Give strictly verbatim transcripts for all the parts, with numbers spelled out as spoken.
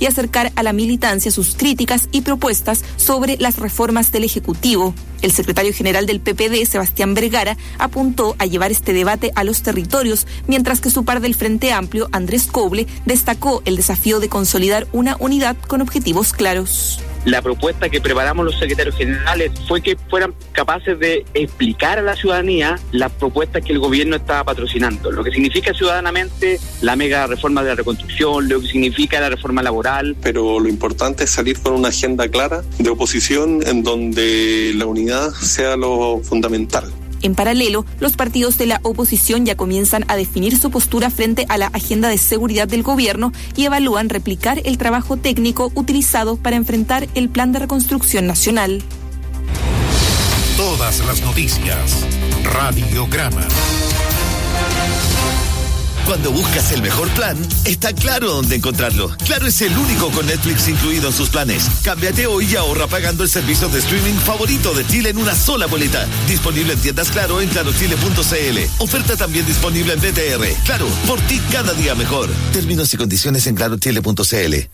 y acercar a la militancia sus críticas y propuestas sobre las reformas del Ejecutivo. El secretario general del P P D, Sebastián Vergara, apuntó a llevar este debate a los territorios, mientras que su par del Frente Amplio, Andrés Coble, destacó el desafío de consolidar una unidad con objetivos claros. La propuesta que preparamos los secretarios generales fue que fueran capaces de explicar a la ciudadanía las propuestas que el gobierno estaba patrocinando, lo que significa ciudadanamente la mega reforma de la reconstrucción, lo que significa la reforma laboral. Pero lo importante es salir con una agenda clara de oposición en donde la unidad sea lo fundamental. En paralelo, los partidos de la oposición ya comienzan a definir su postura frente a la agenda de seguridad del gobierno y evalúan replicar el trabajo técnico utilizado para enfrentar el Plan de Reconstrucción Nacional. Todas las noticias. Radiograma. Cuando buscas el mejor plan, está claro dónde encontrarlo. Claro es el único con Netflix incluido en sus planes. Cámbiate hoy y ahorra pagando el servicio de streaming favorito de Chile en una sola boleta. Disponible en tiendas Claro en claro chile punto c l. Oferta también disponible en B T R. Claro, por ti cada día mejor. Términos y condiciones en claro chile punto c l.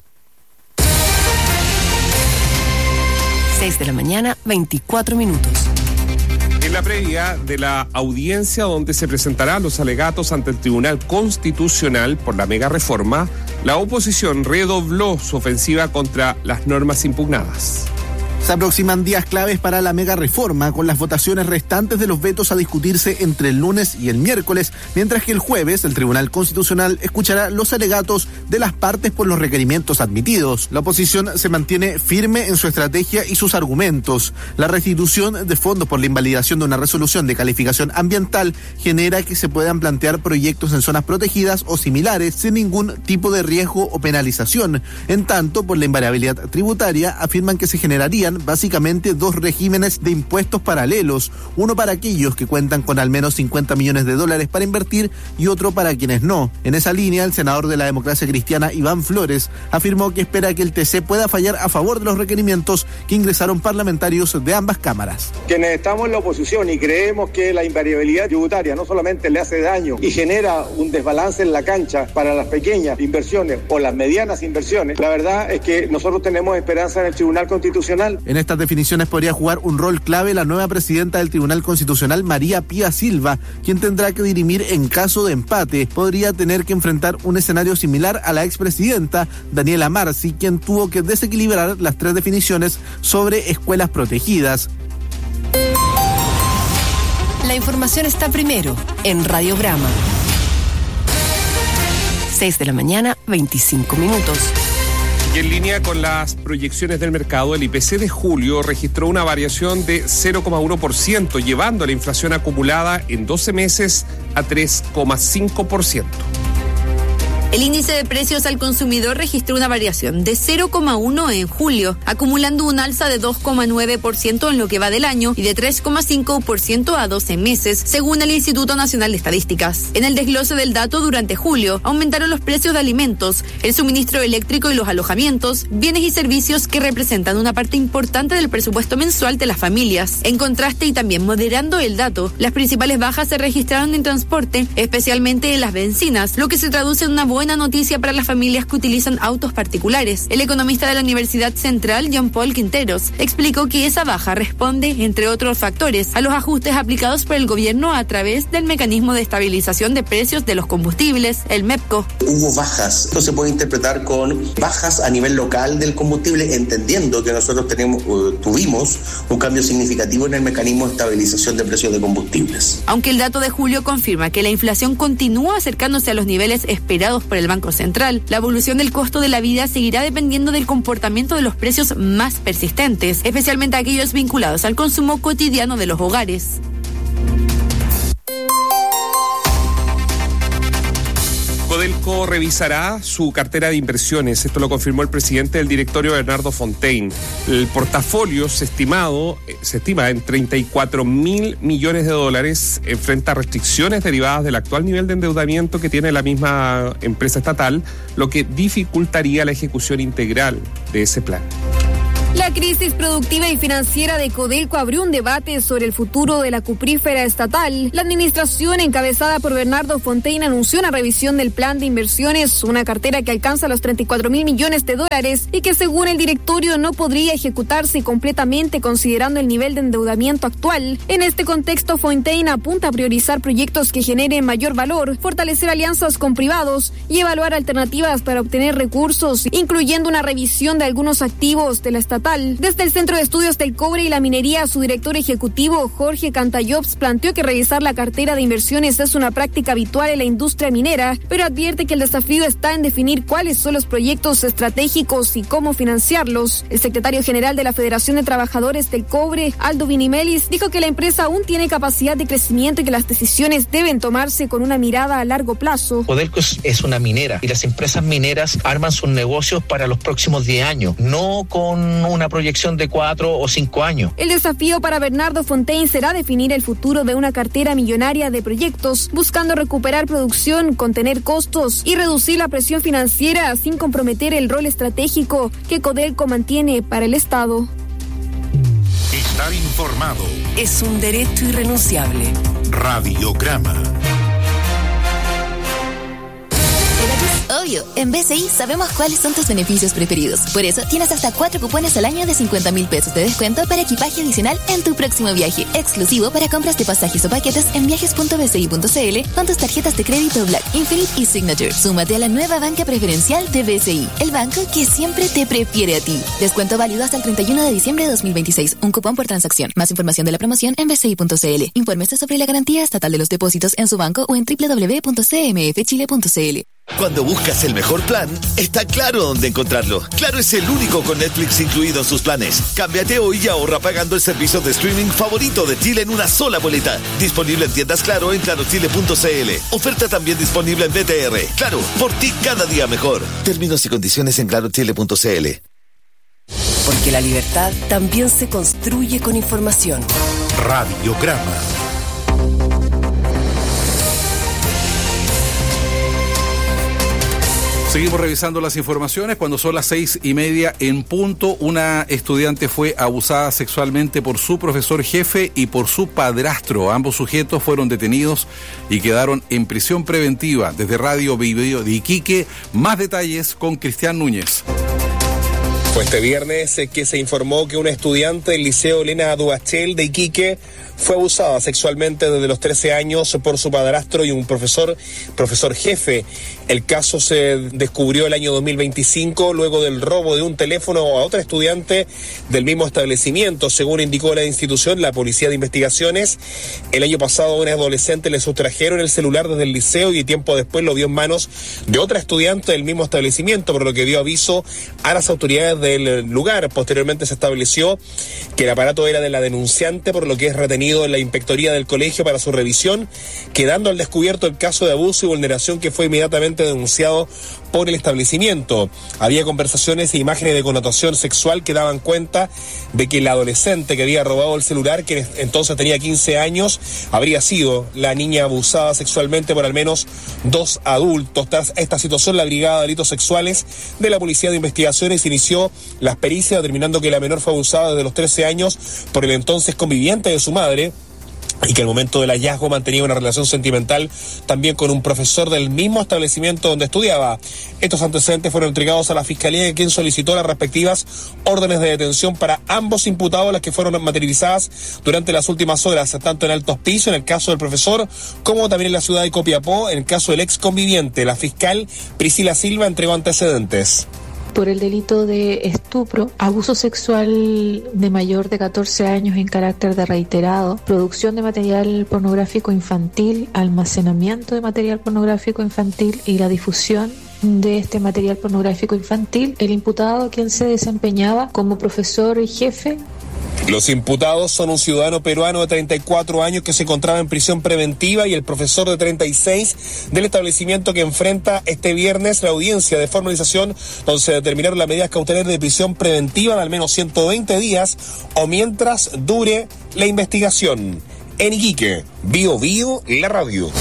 seis de la mañana, veinticuatro minutos. En la previa de la audiencia donde se presentarán los alegatos ante el Tribunal Constitucional por la mega reforma, la oposición redobló su ofensiva contra las normas impugnadas. Se aproximan días claves para la mega reforma, con las votaciones restantes de los vetos a discutirse entre el lunes y el miércoles, mientras que el jueves el Tribunal Constitucional escuchará los alegatos de las partes por los requerimientos admitidos. La oposición se mantiene firme en su estrategia y sus argumentos. La restitución de fondos por la invalidación de una resolución de calificación ambiental genera que se puedan plantear proyectos en zonas protegidas o similares sin ningún tipo de riesgo o penalización. En tanto, por la invariabilidad tributaria, afirman que se generarían básicamente dos regímenes de impuestos paralelos, uno para aquellos que cuentan con al menos cincuenta millones de dólares para invertir y otro para quienes no. En esa línea, el senador de la Democracia Cristiana, Iván Flores, afirmó que espera que el T C pueda fallar a favor de los requerimientos que ingresaron parlamentarios de ambas cámaras. Quienes estamos en la oposición y creemos que la invariabilidad tributaria no solamente le hace daño y genera un desbalance en la cancha para las pequeñas inversiones o las medianas inversiones, la verdad es que nosotros tenemos esperanza en el Tribunal Constitucional. En estas definiciones podría jugar un rol clave la nueva presidenta del Tribunal Constitucional, María Pía Silva, quien tendrá que dirimir en caso de empate. Podría tener que enfrentar un escenario similar a la expresidenta Daniela Marci, quien tuvo que desequilibrar las tres definiciones sobre escuelas protegidas. La información está primero en Radiograma. seis de la mañana, veinticinco minutos. Y en línea con las proyecciones del mercado, el I P C de julio registró una variación de cero coma uno por ciento, llevando la inflación acumulada en doce meses a tres coma cinco por ciento. El índice de precios al consumidor registró una variación de cero coma uno en julio, acumulando un alza de dos coma nueve por ciento en lo que va del año y de tres coma cinco por ciento a doce meses, según el Instituto Nacional de Estadísticas. En el desglose del dato, durante julio, aumentaron los precios de alimentos, el suministro eléctrico y los alojamientos, bienes y servicios que representan una parte importante del presupuesto mensual de las familias. En contraste, y también moderando el dato, las principales bajas se registraron en transporte, especialmente en las bencinas, lo que se traduce en una buena buena noticia para las familias que utilizan autos particulares. El economista de la Universidad Central, John Paul Quinteros, explicó que esa baja responde, entre otros factores, a los ajustes aplicados por el gobierno a través del mecanismo de estabilización de precios de los combustibles, el MEPCO. Hubo bajas. Esto se puede interpretar con bajas a nivel local del combustible, entendiendo que nosotros tenemos, uh, tuvimos un cambio significativo en el mecanismo de estabilización de precios de combustibles. Aunque el dato de julio confirma que la inflación continúa acercándose a los niveles esperados por el Banco Central, la evolución del costo de la vida seguirá dependiendo del comportamiento de los precios más persistentes, especialmente aquellos vinculados al consumo cotidiano de los hogares. Codelco revisará su cartera de inversiones. Esto lo confirmó el presidente del directorio, Bernardo Fontaine. El portafolio se, estimado, se estima en treinta y cuatro mil millones de dólares. Enfrenta restricciones derivadas del actual nivel de endeudamiento que tiene la misma empresa estatal, lo que dificultaría la ejecución integral de ese plan. La La crisis productiva y financiera de Codelco abrió un debate sobre el futuro de la cuprífera estatal. La administración encabezada por Bernardo Fontaine anunció una revisión del plan de inversiones, una cartera que alcanza los treinta y cuatro mil millones de dólares y que según el directorio no podría ejecutarse completamente considerando el nivel de endeudamiento actual. En este contexto, Fontaine apunta a priorizar proyectos que generen mayor valor, fortalecer alianzas con privados y evaluar alternativas para obtener recursos, incluyendo una revisión de algunos activos de la estatal. Desde el Centro de Estudios del Cobre y la Minería, su director ejecutivo, Jorge Cantallops, planteó que revisar la cartera de inversiones es una práctica habitual en la industria minera, pero advierte que el desafío está en definir cuáles son los proyectos estratégicos y cómo financiarlos. El secretario general de la Federación de Trabajadores del Cobre, Aldo Vinimelis, dijo que la empresa aún tiene capacidad de crecimiento y que las decisiones deben tomarse con una mirada a largo plazo. Codelco es, es una minera y las empresas mineras arman sus negocios para los próximos diez años, no con una proyección de cuatro o cinco años. El desafío para Bernardo Fontaine será definir el futuro de una cartera millonaria de proyectos, buscando recuperar producción, contener costos y reducir la presión financiera sin comprometer el rol estratégico que Codelco mantiene para el Estado. Estar informado es un derecho irrenunciable. Radiograma. Obvio, en B C I sabemos cuáles son tus beneficios preferidos. Por eso tienes hasta cuatro cupones al año de cincuenta mil pesos de descuento para equipaje adicional en tu próximo viaje. Exclusivo para compras de pasajes o paquetes en viajes punto b c i punto c l con tus tarjetas de crédito Black, Infinite y Signature. Súmate a la nueva banca preferencial de B C I, el banco que siempre te prefiere a ti. Descuento válido hasta el treinta y uno de diciembre de dos mil veintiséis. Un cupón por transacción. Más información de la promoción en b c i punto c l. Infórmese sobre la garantía estatal de los depósitos en su banco o en doble u doble u doble u punto c m f chile punto c l. Cuando buscas el mejor plan, está claro dónde encontrarlo. Claro es el único con Netflix incluido en sus planes. Cámbiate hoy y ahorra pagando el servicio de streaming favorito de Chile en una sola boleta. Disponible en tiendas Claro en claro chile punto c l. Oferta también disponible en B T R. Claro, por ti cada día mejor. Términos y condiciones en claro chile punto c l. Porque la libertad también se construye con información. Radiograma. Seguimos revisando las informaciones. Cuando son las seis y media en punto, una estudiante fue abusada sexualmente por su profesor jefe y por su padrastro. Ambos sujetos fueron detenidos y quedaron en prisión preventiva. Desde Radio Video de Iquique, más detalles con Cristian Núñez. Fue este viernes que se informó que una estudiante del Liceo Elena Duachel de Iquique fue abusada sexualmente desde los trece años por su padrastro y un profesor, profesor jefe. El caso se descubrió el año dos mil veinticinco luego del robo de un teléfono a otra estudiante del mismo establecimiento. Según indicó la institución, la Policía de Investigaciones, el año pasado a una adolescente le sustrajeron el celular desde el liceo y tiempo después lo vio en manos de otra estudiante del mismo establecimiento, por lo que dio aviso a las autoridades del lugar. Posteriormente se estableció que el aparato era de la denunciante, por lo que es retenido en la inspectoría del colegio para su revisión, quedando al descubierto el caso de abuso y vulneración que fue inmediatamente denunciado por el establecimiento. Había conversaciones e imágenes de connotación sexual que daban cuenta de que la adolescente que había robado el celular, que entonces tenía quince años, habría sido la niña abusada sexualmente por al menos dos adultos. Tras esta situación, la Brigada de Delitos Sexuales de la Policía de Investigaciones inició las pericias, determinando que la menor fue abusada desde los trece años por el entonces conviviente de su madre, y que al momento del hallazgo mantenía una relación sentimental también con un profesor del mismo establecimiento donde estudiaba. Estos antecedentes fueron entregados a la Fiscalía, quien solicitó las respectivas órdenes de detención para ambos imputados, las que fueron materializadas durante las últimas horas, tanto en Alto Hospicio, en el caso del profesor, como también en la ciudad de Copiapó, en el caso del ex conviviente. La fiscal Priscila Silva entregó antecedentes. Por el delito de estupro, abuso sexual de mayor de catorce años en carácter de reiterado, producción de material pornográfico infantil, almacenamiento de material pornográfico infantil y la difusión de este material pornográfico infantil, el imputado, quien se desempeñaba como profesor y jefe. Los imputados son un ciudadano peruano de treinta y cuatro años que se encontraba en prisión preventiva y el profesor de treinta y seis del establecimiento que enfrenta este viernes la audiencia de formalización, donde se determinaron las medidas cautelares de prisión preventiva de al menos ciento veinte días o mientras dure la investigación. En Iquique, Bio Bio, la radio.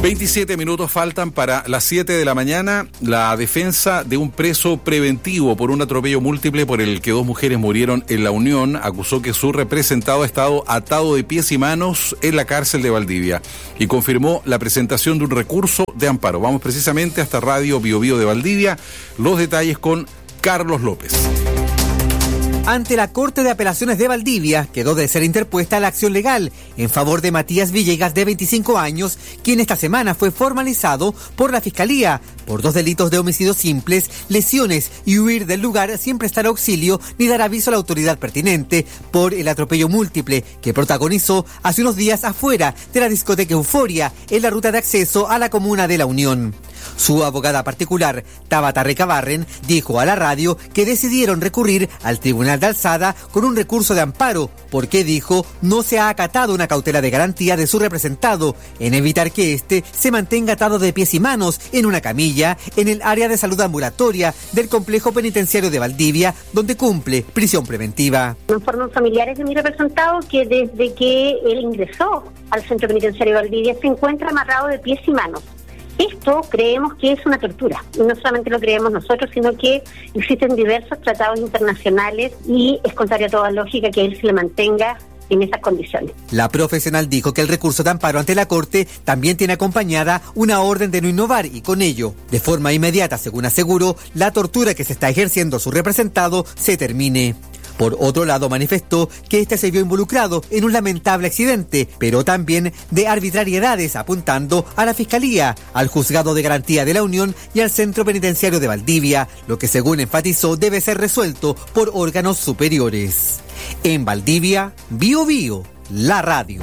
veintisiete minutos faltan para las siete de la mañana. La defensa de un preso preventivo por un atropello múltiple por el que dos mujeres murieron en La Unión acusó que su representado ha estado atado de pies y manos en la cárcel de Valdivia y confirmó la presentación de un recurso de amparo. Vamos precisamente hasta Radio Bio Bio de Valdivia. Los detalles con Carlos López. Ante la Corte de Apelaciones de Valdivia, quedó de ser interpuesta la acción legal en favor de Matías Villegas, de veinticinco años, quien esta semana fue formalizado por la Fiscalía por dos delitos de homicidios simples, lesiones y huir del lugar sin prestar auxilio ni dar aviso a la autoridad pertinente por el atropello múltiple que protagonizó hace unos días afuera de la discoteca Euforia en la ruta de acceso a la comuna de La Unión. Su abogada particular, Tabata Recabarren, dijo a la radio que decidieron recurrir al Tribunal de Alzada con un recurso de amparo, porque, dijo, no se ha acatado una cautela de garantía de su representado en evitar que éste se mantenga atado de pies y manos en una camilla en el área de salud ambulatoria del complejo penitenciario de Valdivia, donde cumple prisión preventiva. Me informan familiares de mi representado que desde que él ingresó al centro penitenciario de Valdivia se encuentra amarrado de pies y manos. Esto creemos que es una tortura, y no solamente lo creemos nosotros, sino que existen diversos tratados internacionales y es contrario a toda lógica que él se le mantenga en esas condiciones. La profesional dijo que el recurso de amparo ante la Corte también tiene acompañada una orden de no innovar y con ello, de forma inmediata, según aseguró, la tortura que se está ejerciendo a su representado se termine. Por otro lado, manifestó que este se vio involucrado en un lamentable accidente, pero también de arbitrariedades, apuntando a la Fiscalía, al Juzgado de Garantía de La Unión y al Centro Penitenciario de Valdivia, lo que, según enfatizó, debe ser resuelto por órganos superiores. En Valdivia, Bio Bio, la radio.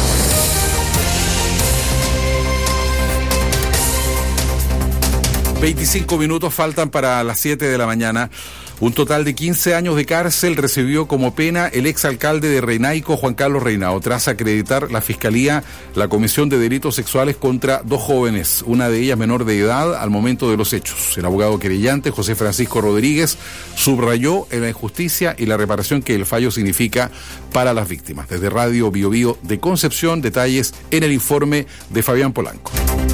veinticinco minutos faltan para las siete de la mañana. Un total de quince años de cárcel recibió como pena el exalcalde de Renaico, Juan Carlos Reinao, tras acreditar la Fiscalía la comisión de delitos sexuales contra dos jóvenes, una de ellas menor de edad al momento de los hechos. El abogado querellante, José Francisco Rodríguez, subrayó en la injusticia y la reparación que el fallo significa para las víctimas. Desde Radio Bio Bio de Concepción, detalles en el informe de Fabián Polanco.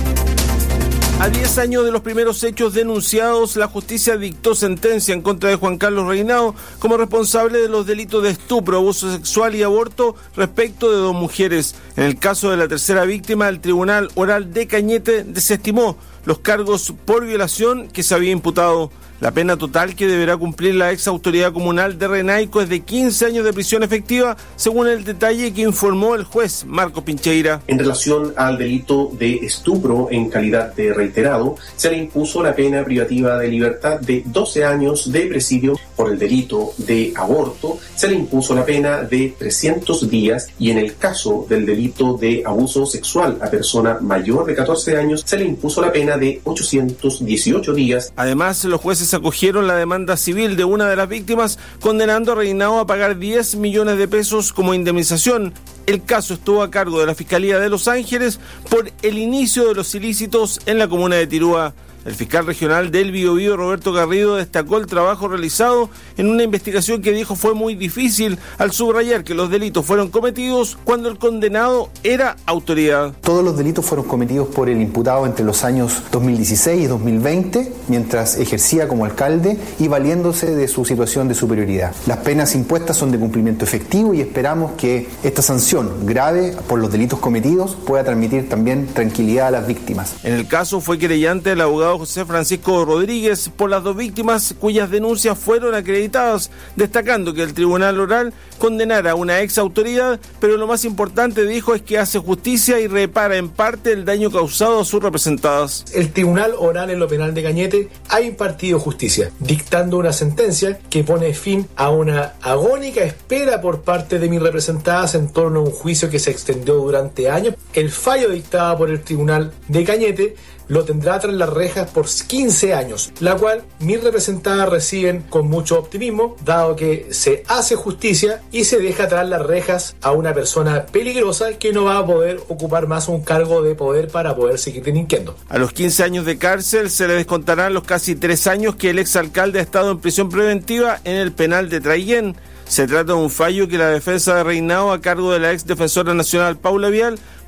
A diez años de los primeros hechos denunciados, la justicia dictó sentencia en contra de Juan Carlos Reinao como responsable de los delitos de estupro, abuso sexual y aborto respecto de dos mujeres. En el caso de la tercera víctima, el Tribunal Oral de Cañete desestimó los cargos por violación que se había imputado. La pena total que deberá cumplir la ex autoridad comunal de Renaico es de quince años de prisión efectiva, según el detalle que informó el juez Marco Pincheira. En relación al delito de estupro en calidad de reiterado, se le impuso la pena privativa de libertad de doce años de presidio. Por el delito de aborto, se le impuso la pena de trescientos días y en el caso del delito de abuso sexual a persona mayor de catorce años, se le impuso la pena de ochocientos dieciocho días. Además, los jueces acogieron la demanda civil de una de las víctimas, condenando a Reinao a pagar diez millones de pesos como indemnización. El caso estuvo a cargo de la Fiscalía de Los Ángeles por el inicio de los ilícitos en la comuna de Tirúa. El fiscal regional del Biobío, Roberto Garrido, destacó el trabajo realizado en una investigación que dijo fue muy difícil, al subrayar que los delitos fueron cometidos cuando el condenado era autoridad. Todos los delitos fueron cometidos por el imputado entre los años dos mil dieciséis y dos mil veinte, mientras ejercía como alcalde y valiéndose de su situación de superioridad. Las penas impuestas son de cumplimiento efectivo y esperamos que esta sanción grave por los delitos cometidos pueda transmitir también tranquilidad a las víctimas. En el caso fue querellante el abogado José Francisco Rodríguez por las dos víctimas cuyas denuncias fueron acreditadas, destacando que el Tribunal Oral condenara a una ex autoridad, pero lo más importante, dijo, es que hace justicia y repara en parte el daño causado a sus representadas. El Tribunal Oral en lo penal de Cañete ha impartido justicia, dictando una sentencia que pone fin a una agónica espera por parte de mis representadas en torno a un juicio que se extendió durante años. El fallo dictado por el Tribunal de Cañete lo tendrá tras las rejas por quince años, la cual mis representadas reciben con mucho optimismo, dado que se hace justicia y se deja tras las rejas a una persona peligrosa que no va a poder ocupar más un cargo de poder para poder seguir delinquiendo. A los quince años de cárcel se le descontarán los casi tres años que el exalcalde ha estado en prisión preventiva en el penal de Traiguén. Se trata de un fallo que la defensa de Reinao, a cargo de la ex defensora nacional Paula Vial,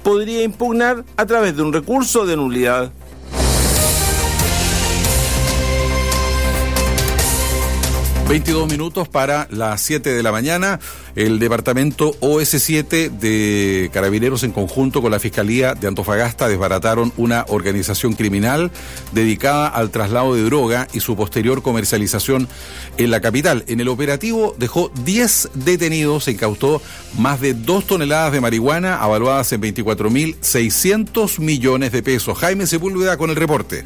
podría impugnar a través de un recurso de nulidad. veintidós minutos para las siete de la mañana. El departamento O S siete de Carabineros, en conjunto con la Fiscalía de Antofagasta, desbarataron una organización criminal dedicada al traslado de droga y su posterior comercialización en la capital. En el operativo dejó diez detenidos, se incautó más de dos toneladas de marihuana avaluadas en veinticuatro mil seiscientos millones de pesos. Jaime Sepúlveda con el reporte.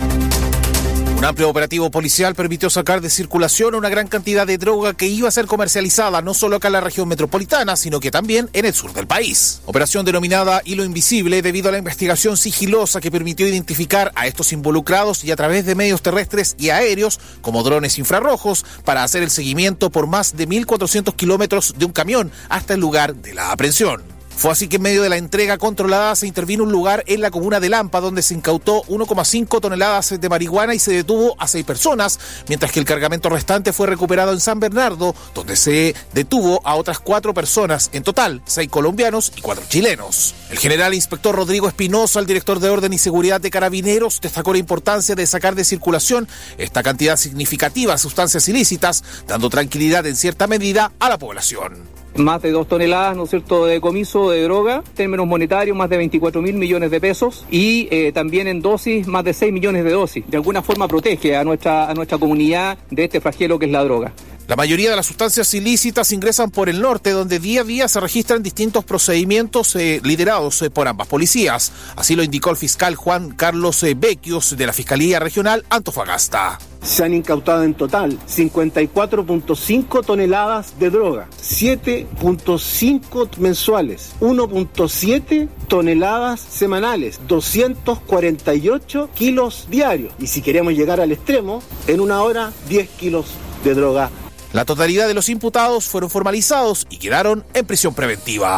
Un amplio operativo policial permitió sacar de circulación una gran cantidad de droga que iba a ser comercializada no solo acá en la región metropolitana, sino que también en el sur del país. Operación denominada Hilo Invisible debido a la investigación sigilosa que permitió identificar a estos involucrados y a través de medios terrestres y aéreos, como drones infrarrojos, para hacer el seguimiento por más de mil cuatrocientos kilómetros de un camión hasta el lugar de la aprehensión. Fue así que en medio de la entrega controlada se intervino un lugar en la comuna de Lampa donde se incautó uno coma cinco toneladas de marihuana y se detuvo a seis personas, mientras que el cargamento restante fue recuperado en San Bernardo, donde se detuvo a otras cuatro personas, en total seis colombianos y cuatro chilenos. El general inspector Rodrigo Espinosa, el director de Orden y Seguridad de Carabineros, destacó la importancia de sacar de circulación esta cantidad significativa de sustancias ilícitas, dando tranquilidad en cierta medida a la población. Más de dos toneladas, ¿no es cierto?, de decomiso de droga, en términos monetarios más de veinticuatro mil millones de pesos y eh, también en dosis más de seis millones de dosis. De alguna forma protege a nuestra, a nuestra comunidad de este flagelo que es la droga. La mayoría de las sustancias ilícitas ingresan por el norte, donde día a día se registran distintos procedimientos eh, liderados eh, por ambas policías. Así lo indicó el fiscal Juan Carlos eh, Becchios de la Fiscalía Regional Antofagasta. Se han incautado en total cincuenta y cuatro punto cinco toneladas de droga, siete punto cinco mensuales, uno punto siete toneladas semanales, doscientos cuarenta y ocho kilos diarios. Y si queremos llegar al extremo, en una hora, diez kilos de droga. La totalidad de los imputados fueron formalizados y quedaron en prisión preventiva.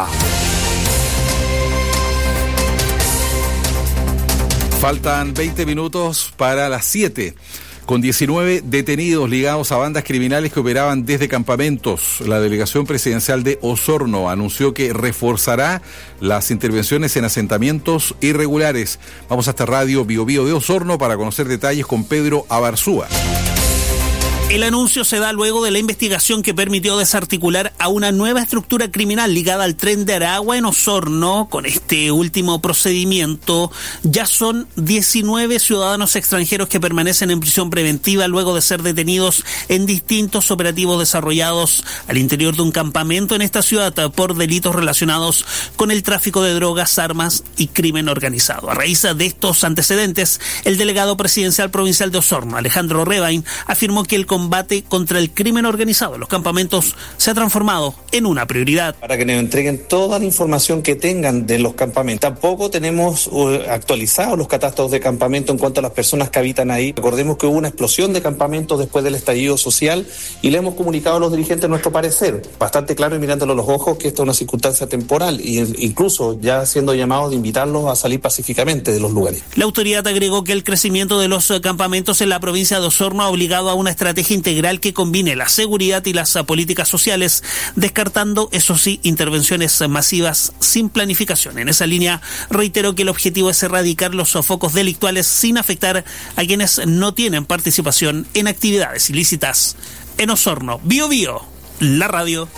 Faltan veinte minutos para las siete. Con diecinueve detenidos ligados a bandas criminales que operaban desde campamentos, la delegación presidencial de Osorno anunció que reforzará las intervenciones en asentamientos irregulares. Vamos hasta Radio Bio Bio de Osorno para conocer detalles con Pedro Abarzúa. El anuncio se da luego de la investigación que permitió desarticular a una nueva estructura criminal ligada al Tren de Aragua en Osorno. Con este último procedimiento ya son diecinueve ciudadanos extranjeros que permanecen en prisión preventiva luego de ser detenidos en distintos operativos desarrollados al interior de un campamento en esta ciudad por delitos relacionados con el tráfico de drogas, armas y crimen organizado. A raíz de estos antecedentes, el delegado presidencial provincial de Osorno, Alejandro Rebain, afirmó que el combate contra el crimen organizado en los campamentos se ha transformado en una prioridad. Para que nos entreguen toda la información que tengan de los campamentos. Tampoco tenemos uh, actualizados los catastros de campamento en cuanto a las personas que habitan ahí. Recordemos que hubo una explosión de campamentos después del estallido social y le hemos comunicado a los dirigentes nuestro parecer, bastante claro y mirándolo a los ojos, que esta es una circunstancia temporal e incluso ya siendo llamados de invitarlos a salir pacíficamente de los lugares. La autoridad agregó que el crecimiento de los campamentos en la provincia de Osorno ha obligado a una estrategia integral que combine la seguridad y las políticas sociales, descartando, eso sí, intervenciones masivas sin planificación. En esa línea, reitero que el objetivo es erradicar los focos delictuales sin afectar a quienes no tienen participación en actividades ilícitas. En Osorno, Bio Bio, la radio.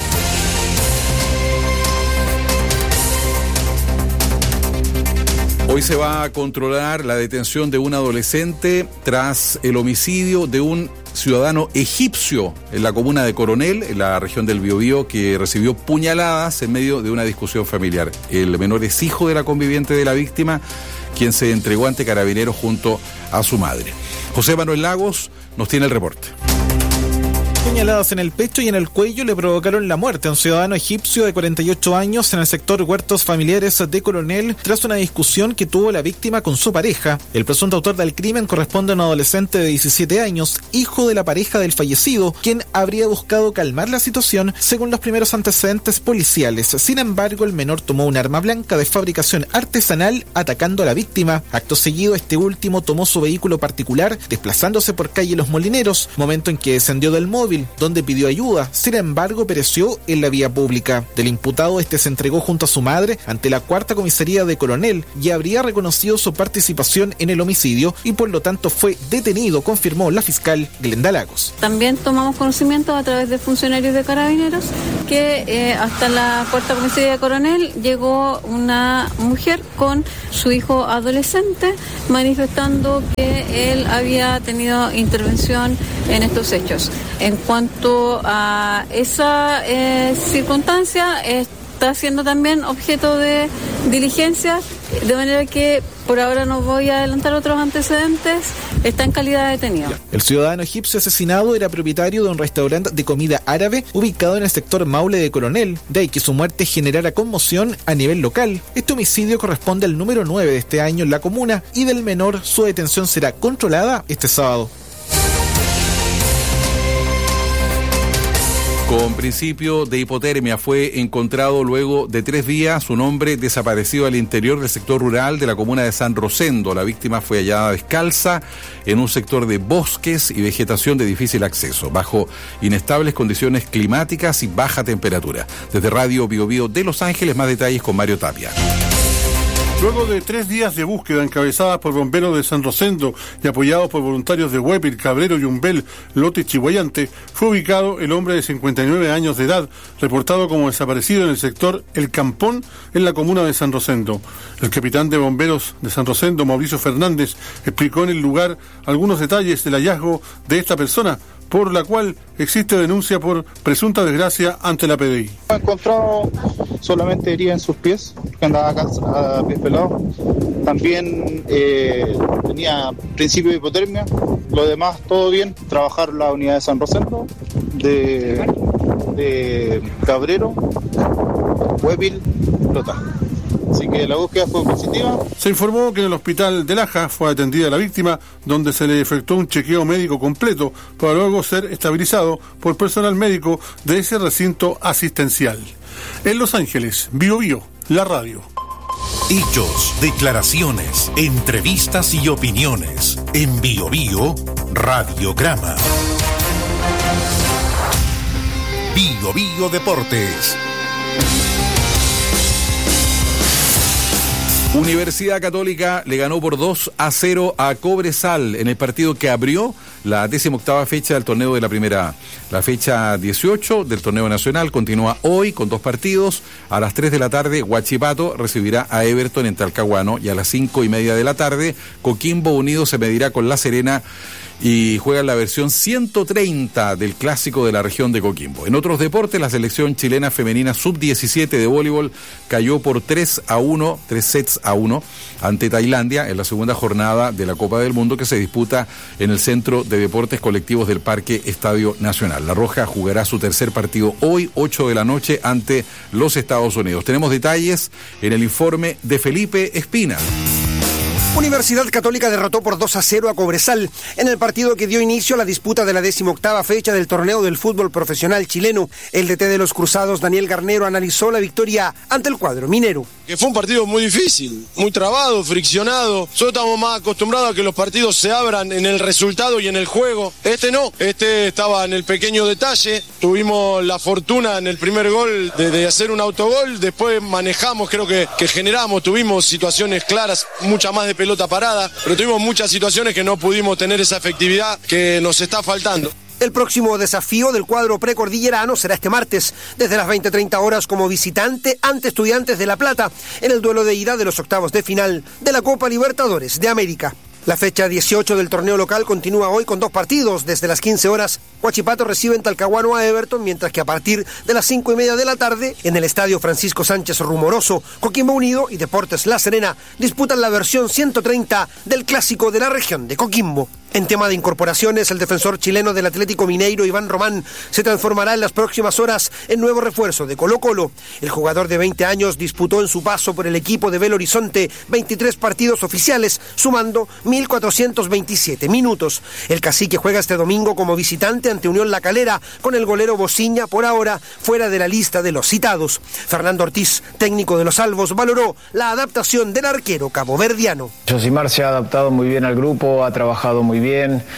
Hoy se va a controlar la detención de un adolescente tras el homicidio de un ciudadano egipcio en la comuna de Coronel, en la región del Biobío, que recibió puñaladas en medio de una discusión familiar. El menor es hijo de la conviviente de la víctima, quien se entregó ante Carabineros junto a su madre. José Manuel Lagos nos tiene el reporte. Puñaladas en el pecho y en el cuello le provocaron la muerte a un ciudadano egipcio de cuarenta y ocho años en el sector Huertos Familiares de Coronel tras una discusión que tuvo la víctima con su pareja. El presunto autor del crimen corresponde a un adolescente de diecisiete años, hijo de la pareja del fallecido, quien habría buscado calmar la situación según los primeros antecedentes policiales. Sin embargo, el menor tomó un arma blanca de fabricación artesanal atacando a la víctima. Acto seguido, este último tomó su vehículo particular desplazándose por calle Los Molineros, momento en que descendió del móvil automóvil, donde pidió ayuda. Sin embargo, pereció en la vía pública. Del imputado, este se entregó junto a su madre ante la cuarta comisaría de Coronel y habría reconocido su participación en el homicidio y por lo tanto fue detenido, confirmó la fiscal Glenda Lagos. También tomamos conocimiento a través de funcionarios de Carabineros que eh, hasta la cuarta comisaría de Coronel llegó una mujer con su hijo adolescente manifestando que él había tenido intervención en estos hechos. En cuanto a esa eh, circunstancia, está siendo también objeto de diligencia, de manera que por ahora no voy a adelantar otros antecedentes, está en calidad de detenido. El ciudadano egipcio asesinado era propietario de un restaurante de comida árabe ubicado en el sector Maule de Coronel, de ahí que su muerte generara conmoción a nivel local. Este homicidio corresponde al número nueve de este año en la comuna y del menor su detención será controlada este sábado. Con principio de hipotermia fue encontrado luego de tres días un hombre desaparecido al interior del sector rural de la comuna de San Rosendo. La víctima fue hallada descalza en un sector de bosques y vegetación de difícil acceso, bajo inestables condiciones climáticas y baja temperatura. Desde Radio Bio Bio de Los Ángeles, más detalles con Mario Tapia. Luego de tres días de búsqueda encabezadas por bomberos de San Rosendo y apoyados por voluntarios de Huépil, Cabrero, Yumbel, Lote y Chihuayante, fue ubicado el hombre de cincuenta y nueve años de edad, reportado como desaparecido en el sector El Campón, en la comuna de San Rosendo. El capitán de bomberos de San Rosendo, Mauricio Fernández, explicó en el lugar algunos detalles del hallazgo de esta persona, por la cual existe denuncia por presunta desgracia ante la P D I. He encontrado solamente herida en sus pies, que andaba acá a pies pelados. También eh, tenía principio de hipotermia. Lo demás, todo bien. Trabajar la unidad de San Rosendo, de, de Cabrero, Huépil, Lota. Así que la búsqueda fue positiva. Se informó que en el hospital de Laja fue atendida la víctima, donde se le efectuó un chequeo médico completo para luego ser estabilizado por personal médico de ese recinto asistencial. En Los Ángeles, Bio Bio, la radio. Hechos, declaraciones, entrevistas y opiniones. En Bio Bio, Radiograma. Bio Bio Deportes. Universidad Católica le ganó por dos a cero a Cobresal en el partido que abrió la decimoctava fecha del torneo de la primera A. La fecha dieciocho del torneo nacional continúa hoy con dos partidos. A las tres de la tarde, Huachipato recibirá a Everton en Talcahuano y a las cinco y media de la tarde, Coquimbo Unido se medirá con La Serena y juega la versión ciento treinta del clásico de la región de Coquimbo. En otros deportes, la selección chilena femenina sub diecisiete de voleibol cayó por tres a uno, tres sets a uno ante Tailandia en la segunda jornada de la Copa del Mundo que se disputa en el Centro de Deportes Colectivos del Parque Estadio Nacional. La Roja jugará su tercer partido hoy, ocho de la noche, ante los Estados Unidos. Tenemos detalles en el informe de Felipe Espina. Universidad Católica derrotó por dos a cero a Cobresal en el partido que dio inicio a la disputa de la decimoctava fecha del torneo del fútbol profesional chileno. El D T de los Cruzados, Daniel Garnero, analizó la victoria ante el cuadro minero. Que fue un partido muy difícil, muy trabado, friccionado. Nosotros estamos más acostumbrados a que los partidos se abran en el resultado y en el juego. Este no, este estaba en el pequeño detalle. Tuvimos la fortuna en el primer gol de, de hacer un autogol. Después manejamos, creo que, que generamos, tuvimos situaciones claras, mucha más de pelota parada, pero tuvimos muchas situaciones que no pudimos tener esa efectividad que nos está faltando. El próximo desafío del cuadro precordillerano será este martes, desde las veinte treinta horas como visitante ante Estudiantes de La Plata, en el duelo de ida de los octavos de final de la Copa Libertadores de América. La fecha dieciocho del torneo local continúa hoy con dos partidos. Desde las quince horas, Huachipato recibe en Talcahuano a Everton, mientras que a partir de las cinco y media de la tarde, en el Estadio Francisco Sánchez Rumoroso, Coquimbo Unido y Deportes La Serena disputan la versión ciento treinta del clásico de la región de Coquimbo. En tema de incorporaciones, el defensor chileno del Atlético Mineiro, Iván Román, se transformará en las próximas horas en nuevo refuerzo de Colo-Colo. El jugador de veinte años disputó en su paso por el equipo de Belo Horizonte veintitrés partidos oficiales, sumando mil cuatrocientos veintisiete minutos. El cacique juega este domingo como visitante ante Unión La Calera, con el golero Bociña por ahora fuera de la lista de los citados. Fernando Ortiz, técnico de los Albos, valoró la adaptación del arquero caboverdiano. Josimar se ha adaptado muy bien al grupo, ha trabajado muy bien,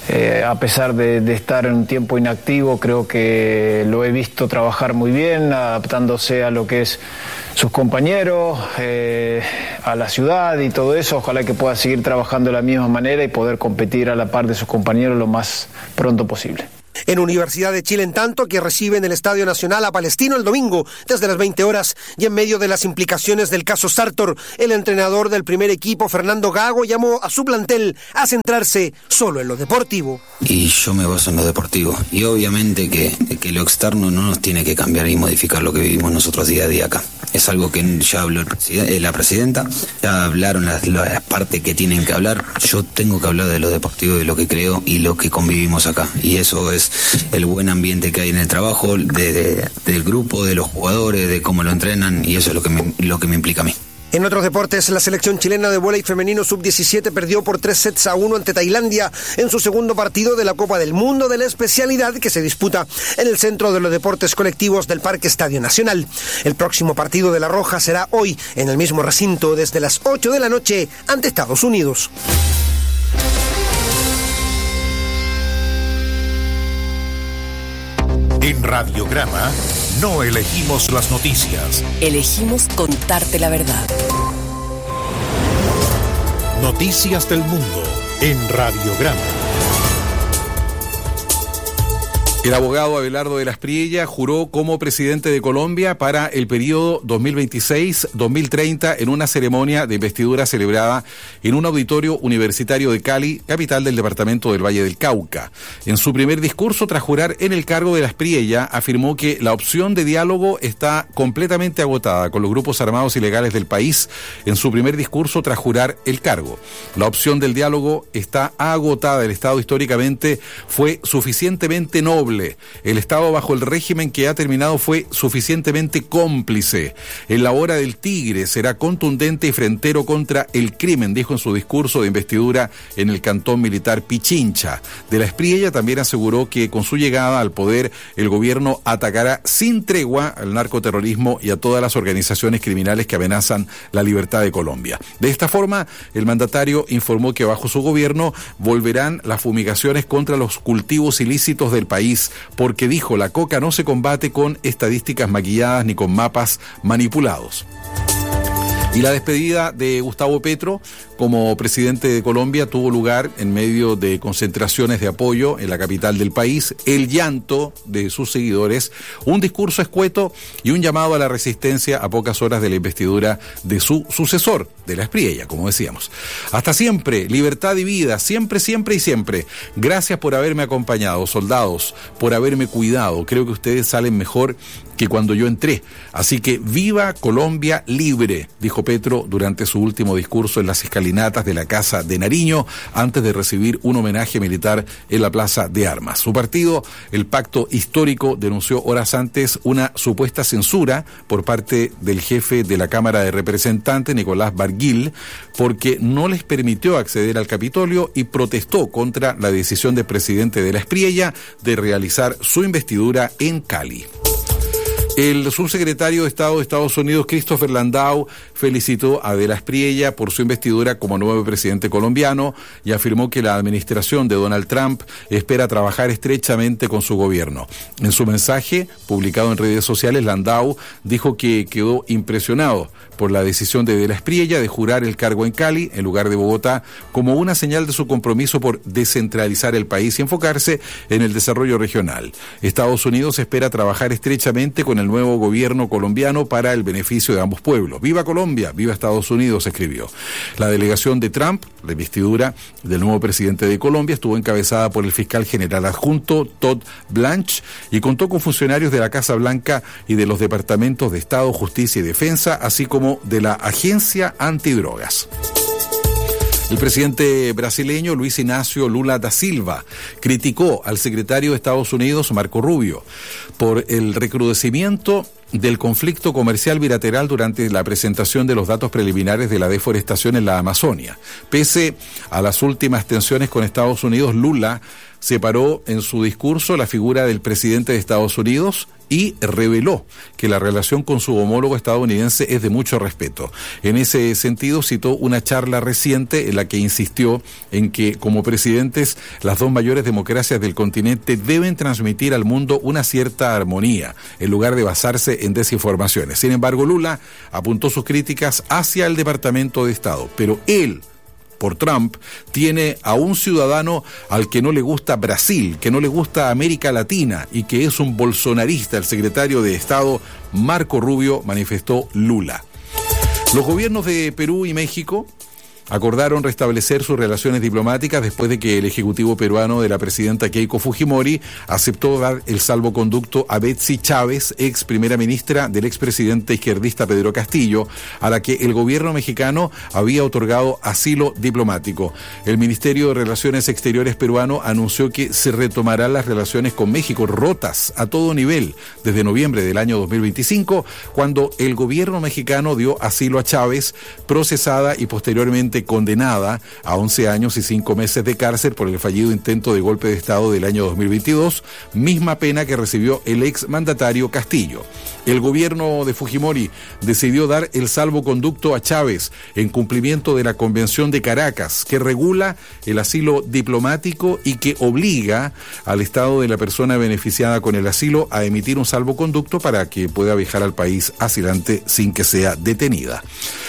Eh, a pesar de, de estar en un tiempo inactivo, creo que lo he visto trabajar muy bien, adaptándose a lo que es sus compañeros, eh, a la ciudad y todo eso. Ojalá que pueda seguir trabajando de la misma manera y poder competir a la par de sus compañeros lo más pronto posible. En Universidad de Chile, en tanto, que recibe en el Estadio Nacional a Palestino el domingo desde las veinte horas, y en medio de las implicaciones del caso Sartor, el entrenador del primer equipo, Fernando Gago, llamó a su plantel a centrarse solo en lo deportivo. Y yo me baso en lo deportivo, y obviamente que, que lo externo no nos tiene que cambiar y modificar lo que vivimos nosotros día a día acá. Es algo que ya habló el preside- la presidenta, ya hablaron las, las partes que tienen que hablar. Yo tengo que hablar de lo deportivo, de lo que creo y lo que convivimos acá, y eso es el buen ambiente que hay en el trabajo, de, de, del grupo, de los jugadores, de cómo lo entrenan, y eso es lo que me, lo que me implica a mí. En otros deportes, la selección chilena de vóley femenino sub diecisiete perdió por tres sets a uno ante Tailandia en su segundo partido de la Copa del Mundo de la especialidad que se disputa en el Centro de los Deportes Colectivos del Parque Estadio Nacional. El próximo partido de La Roja será hoy en el mismo recinto desde las ocho de la noche ante Estados Unidos. En Radiograma no elegimos las noticias. Elegimos contarte la verdad. Noticias del mundo en Radiograma. El abogado Abelardo de las Priella juró como presidente de Colombia para el periodo dos mil veintiséis a dos mil treinta en una ceremonia de investidura celebrada en un auditorio universitario de Cali, capital del departamento del Valle del Cauca. En su primer discurso tras jurar en el cargo de las Priella, afirmó que la opción de diálogo está completamente agotada con los grupos armados ilegales del país. En su primer discurso tras jurar el cargo, la opción del diálogo está agotada. El Estado históricamente fue suficientemente noble. El Estado bajo el régimen que ha terminado fue suficientemente cómplice. En la hora del tigre será contundente y frentero contra el crimen, dijo en su discurso de investidura en el cantón militar Pichincha. De la Priella también aseguró que con su llegada al poder el gobierno atacará sin tregua al narcoterrorismo y a todas las organizaciones criminales que amenazan la libertad de Colombia. De esta forma, el mandatario informó que bajo su gobierno volverán las fumigaciones contra los cultivos ilícitos del país, porque dijo, la coca no se combate con estadísticas maquilladas ni con mapas manipulados. Y la despedida de Gustavo Petro como presidente de Colombia tuvo lugar en medio de concentraciones de apoyo en la capital del país, el llanto de sus seguidores, un discurso escueto y un llamado a la resistencia a pocas horas de la investidura de su sucesor, de la Priella, como decíamos. Hasta siempre, libertad y vida, siempre, siempre y siempre. Gracias por haberme acompañado, soldados, por haberme cuidado. Creo que ustedes salen mejor que cuando yo entré. Así que viva Colombia libre, dijo Petro durante su último discurso en las escalinatas de la Casa de Nariño, antes de recibir un homenaje militar en la Plaza de Armas. Su partido, el Pacto Histórico, denunció horas antes una supuesta censura por parte del jefe de la Cámara de Representantes, Nicolás Barguil, porque no les permitió acceder al Capitolio y protestó contra la decisión del presidente de la Priella de realizar su investidura en Cali. El subsecretario de Estado de Estados Unidos, Christopher Landau, felicitó a De la Priella por su investidura como nuevo presidente colombiano y afirmó que la administración de Donald Trump espera trabajar estrechamente con su gobierno. En su mensaje, publicado en redes sociales, Landau dijo que quedó impresionado por la decisión de De la Priella de jurar el cargo en Cali, en lugar de Bogotá, como una señal de su compromiso por descentralizar el país y enfocarse en el desarrollo regional. Estados Unidos espera trabajar estrechamente con el nuevo gobierno colombiano para el beneficio de ambos pueblos. ¡Viva Colombia! ¡Viva Estados Unidos!, escribió. La delegación de Trump, la investidura del nuevo presidente de Colombia, estuvo encabezada por el fiscal general adjunto Todd Blanche y contó con funcionarios de la Casa Blanca y de los departamentos de Estado, Justicia y Defensa, así como de la Agencia Antidrogas. El presidente brasileño Luis Inácio Lula da Silva criticó al secretario de Estados Unidos, Marco Rubio, por el recrudecimiento del conflicto comercial bilateral durante la presentación de los datos preliminares de la deforestación en la Amazonia. Pese a las últimas tensiones con Estados Unidos, Lula separó en su discurso la figura del presidente de Estados Unidos y reveló que la relación con su homólogo estadounidense es de mucho respeto. En ese sentido, citó una charla reciente en la que insistió en que, como presidentes, las dos mayores democracias del continente deben transmitir al mundo una cierta armonía, en lugar de basarse en desinformaciones. Sin embargo, Lula apuntó sus críticas hacia el Departamento de Estado, pero él, por Trump, tiene a un ciudadano al que no le gusta Brasil, que no le gusta América Latina y que es un bolsonarista. El secretario de Estado, Marco Rubio, manifestó Lula. Los gobiernos de Perú y México acordaron restablecer sus relaciones diplomáticas después de que el ejecutivo peruano de la presidenta Keiko Fujimori aceptó dar el salvoconducto a Betsy Chávez, ex primera ministra del expresidente izquierdista Pedro Castillo, a la que el gobierno mexicano había otorgado asilo diplomático. El Ministerio de Relaciones Exteriores peruano anunció que se retomarán las relaciones con México, rotas a todo nivel desde noviembre del año dos mil veinticinco, cuando el gobierno mexicano dio asilo a Chávez, procesada y posteriormente condenada a once años y cinco meses de cárcel por el fallido intento de golpe de Estado del año dos mil veintidós, misma pena que recibió el ex mandatario Castillo. El gobierno de Fujimori decidió dar el salvoconducto a Chávez en cumplimiento de la Convención de Caracas, que regula el asilo diplomático y que obliga al Estado de la persona beneficiada con el asilo a emitir un salvoconducto para que pueda viajar al país asilante sin que sea detenida.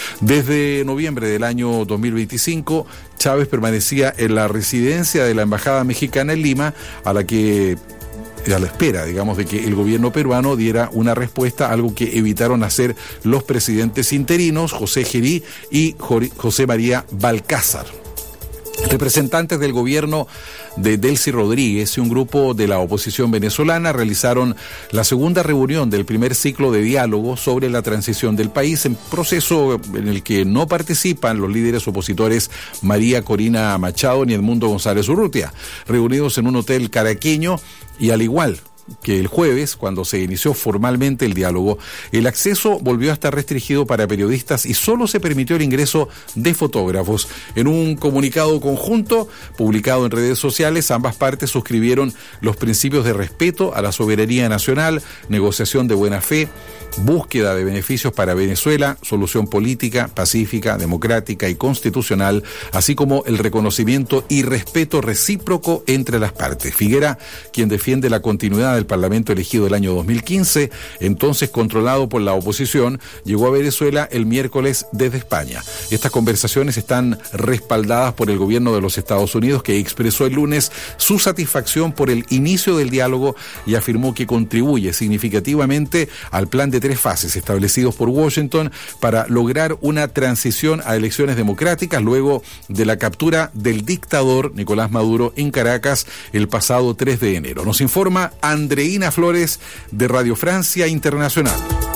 Desde noviembre del año dos mil veinticinco, Chávez permanecía en la residencia de la Embajada Mexicana en Lima, a la que a la espera, digamos, de que el gobierno peruano diera una respuesta, algo que evitaron hacer los presidentes interinos, José Gerí y José María Balcázar. Representantes del gobierno de Delcy Rodríguez y un grupo de la oposición venezolana realizaron la segunda reunión del primer ciclo de diálogo sobre la transición del país, en proceso en el que no participan los líderes opositores María Corina Machado ni Edmundo González Urrutia, reunidos en un hotel caraqueño. Y al igual que el jueves, cuando se inició formalmente el diálogo, el acceso volvió a estar restringido para periodistas y solo se permitió el ingreso de fotógrafos. En un comunicado conjunto publicado en redes sociales, ambas partes suscribieron los principios de respeto a la soberanía nacional, negociación de buena fe, búsqueda de beneficios para Venezuela, solución política, pacífica, democrática y constitucional, así como el reconocimiento y respeto recíproco entre las partes. Figuera, quien defiende la continuidad del Parlamento elegido el año dos mil quince, entonces controlado por la oposición, llegó a Venezuela el miércoles desde España. Estas conversaciones están respaldadas por el gobierno de los Estados Unidos, que expresó el lunes su satisfacción por el inicio del diálogo y afirmó que contribuye significativamente al plan de tres fases establecidos por Washington para lograr una transición a elecciones democráticas luego de la captura del dictador Nicolás Maduro en Caracas el pasado tres de enero. Nos informa Andreina Flores de Radio Francia Internacional.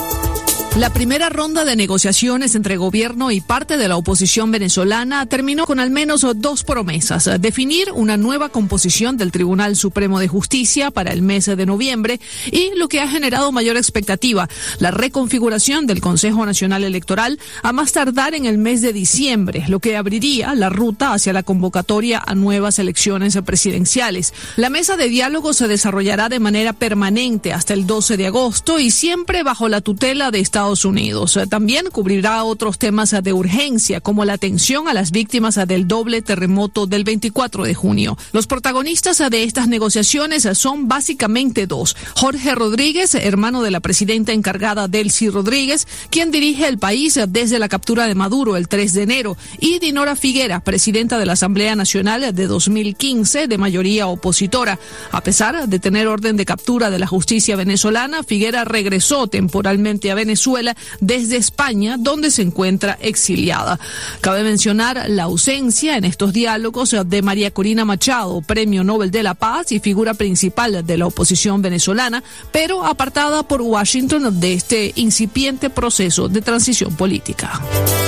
La primera ronda de negociaciones entre gobierno y parte de la oposición venezolana terminó con al menos dos promesas: definir una nueva composición del Tribunal Supremo de Justicia para el mes de noviembre y, lo que ha generado mayor expectativa, la reconfiguración del Consejo Nacional Electoral a más tardar en el mes de diciembre, lo que abriría la ruta hacia la convocatoria a nuevas elecciones presidenciales. La mesa de diálogo se desarrollará de manera permanente hasta el doce de agosto y siempre bajo la tutela de Estados Unidos. También cubrirá otros temas de urgencia, como la atención a las víctimas del doble terremoto del veinticuatro de junio. Los protagonistas de estas negociaciones son básicamente dos: Jorge Rodríguez, hermano de la presidenta encargada Delcy Rodríguez, quien dirige el país desde la captura de Maduro el tres de enero, y Dinora Figuera, presidenta de la Asamblea Nacional de dos mil quince, de mayoría opositora. A pesar de tener orden de captura de la justicia venezolana, Figuera regresó temporalmente a Venezuela desde España, donde se encuentra exiliada. Cabe mencionar la ausencia en estos diálogos de María Corina Machado, Premio Nobel de la Paz y figura principal de la oposición venezolana, pero apartada por Washington de este incipiente proceso de transición política.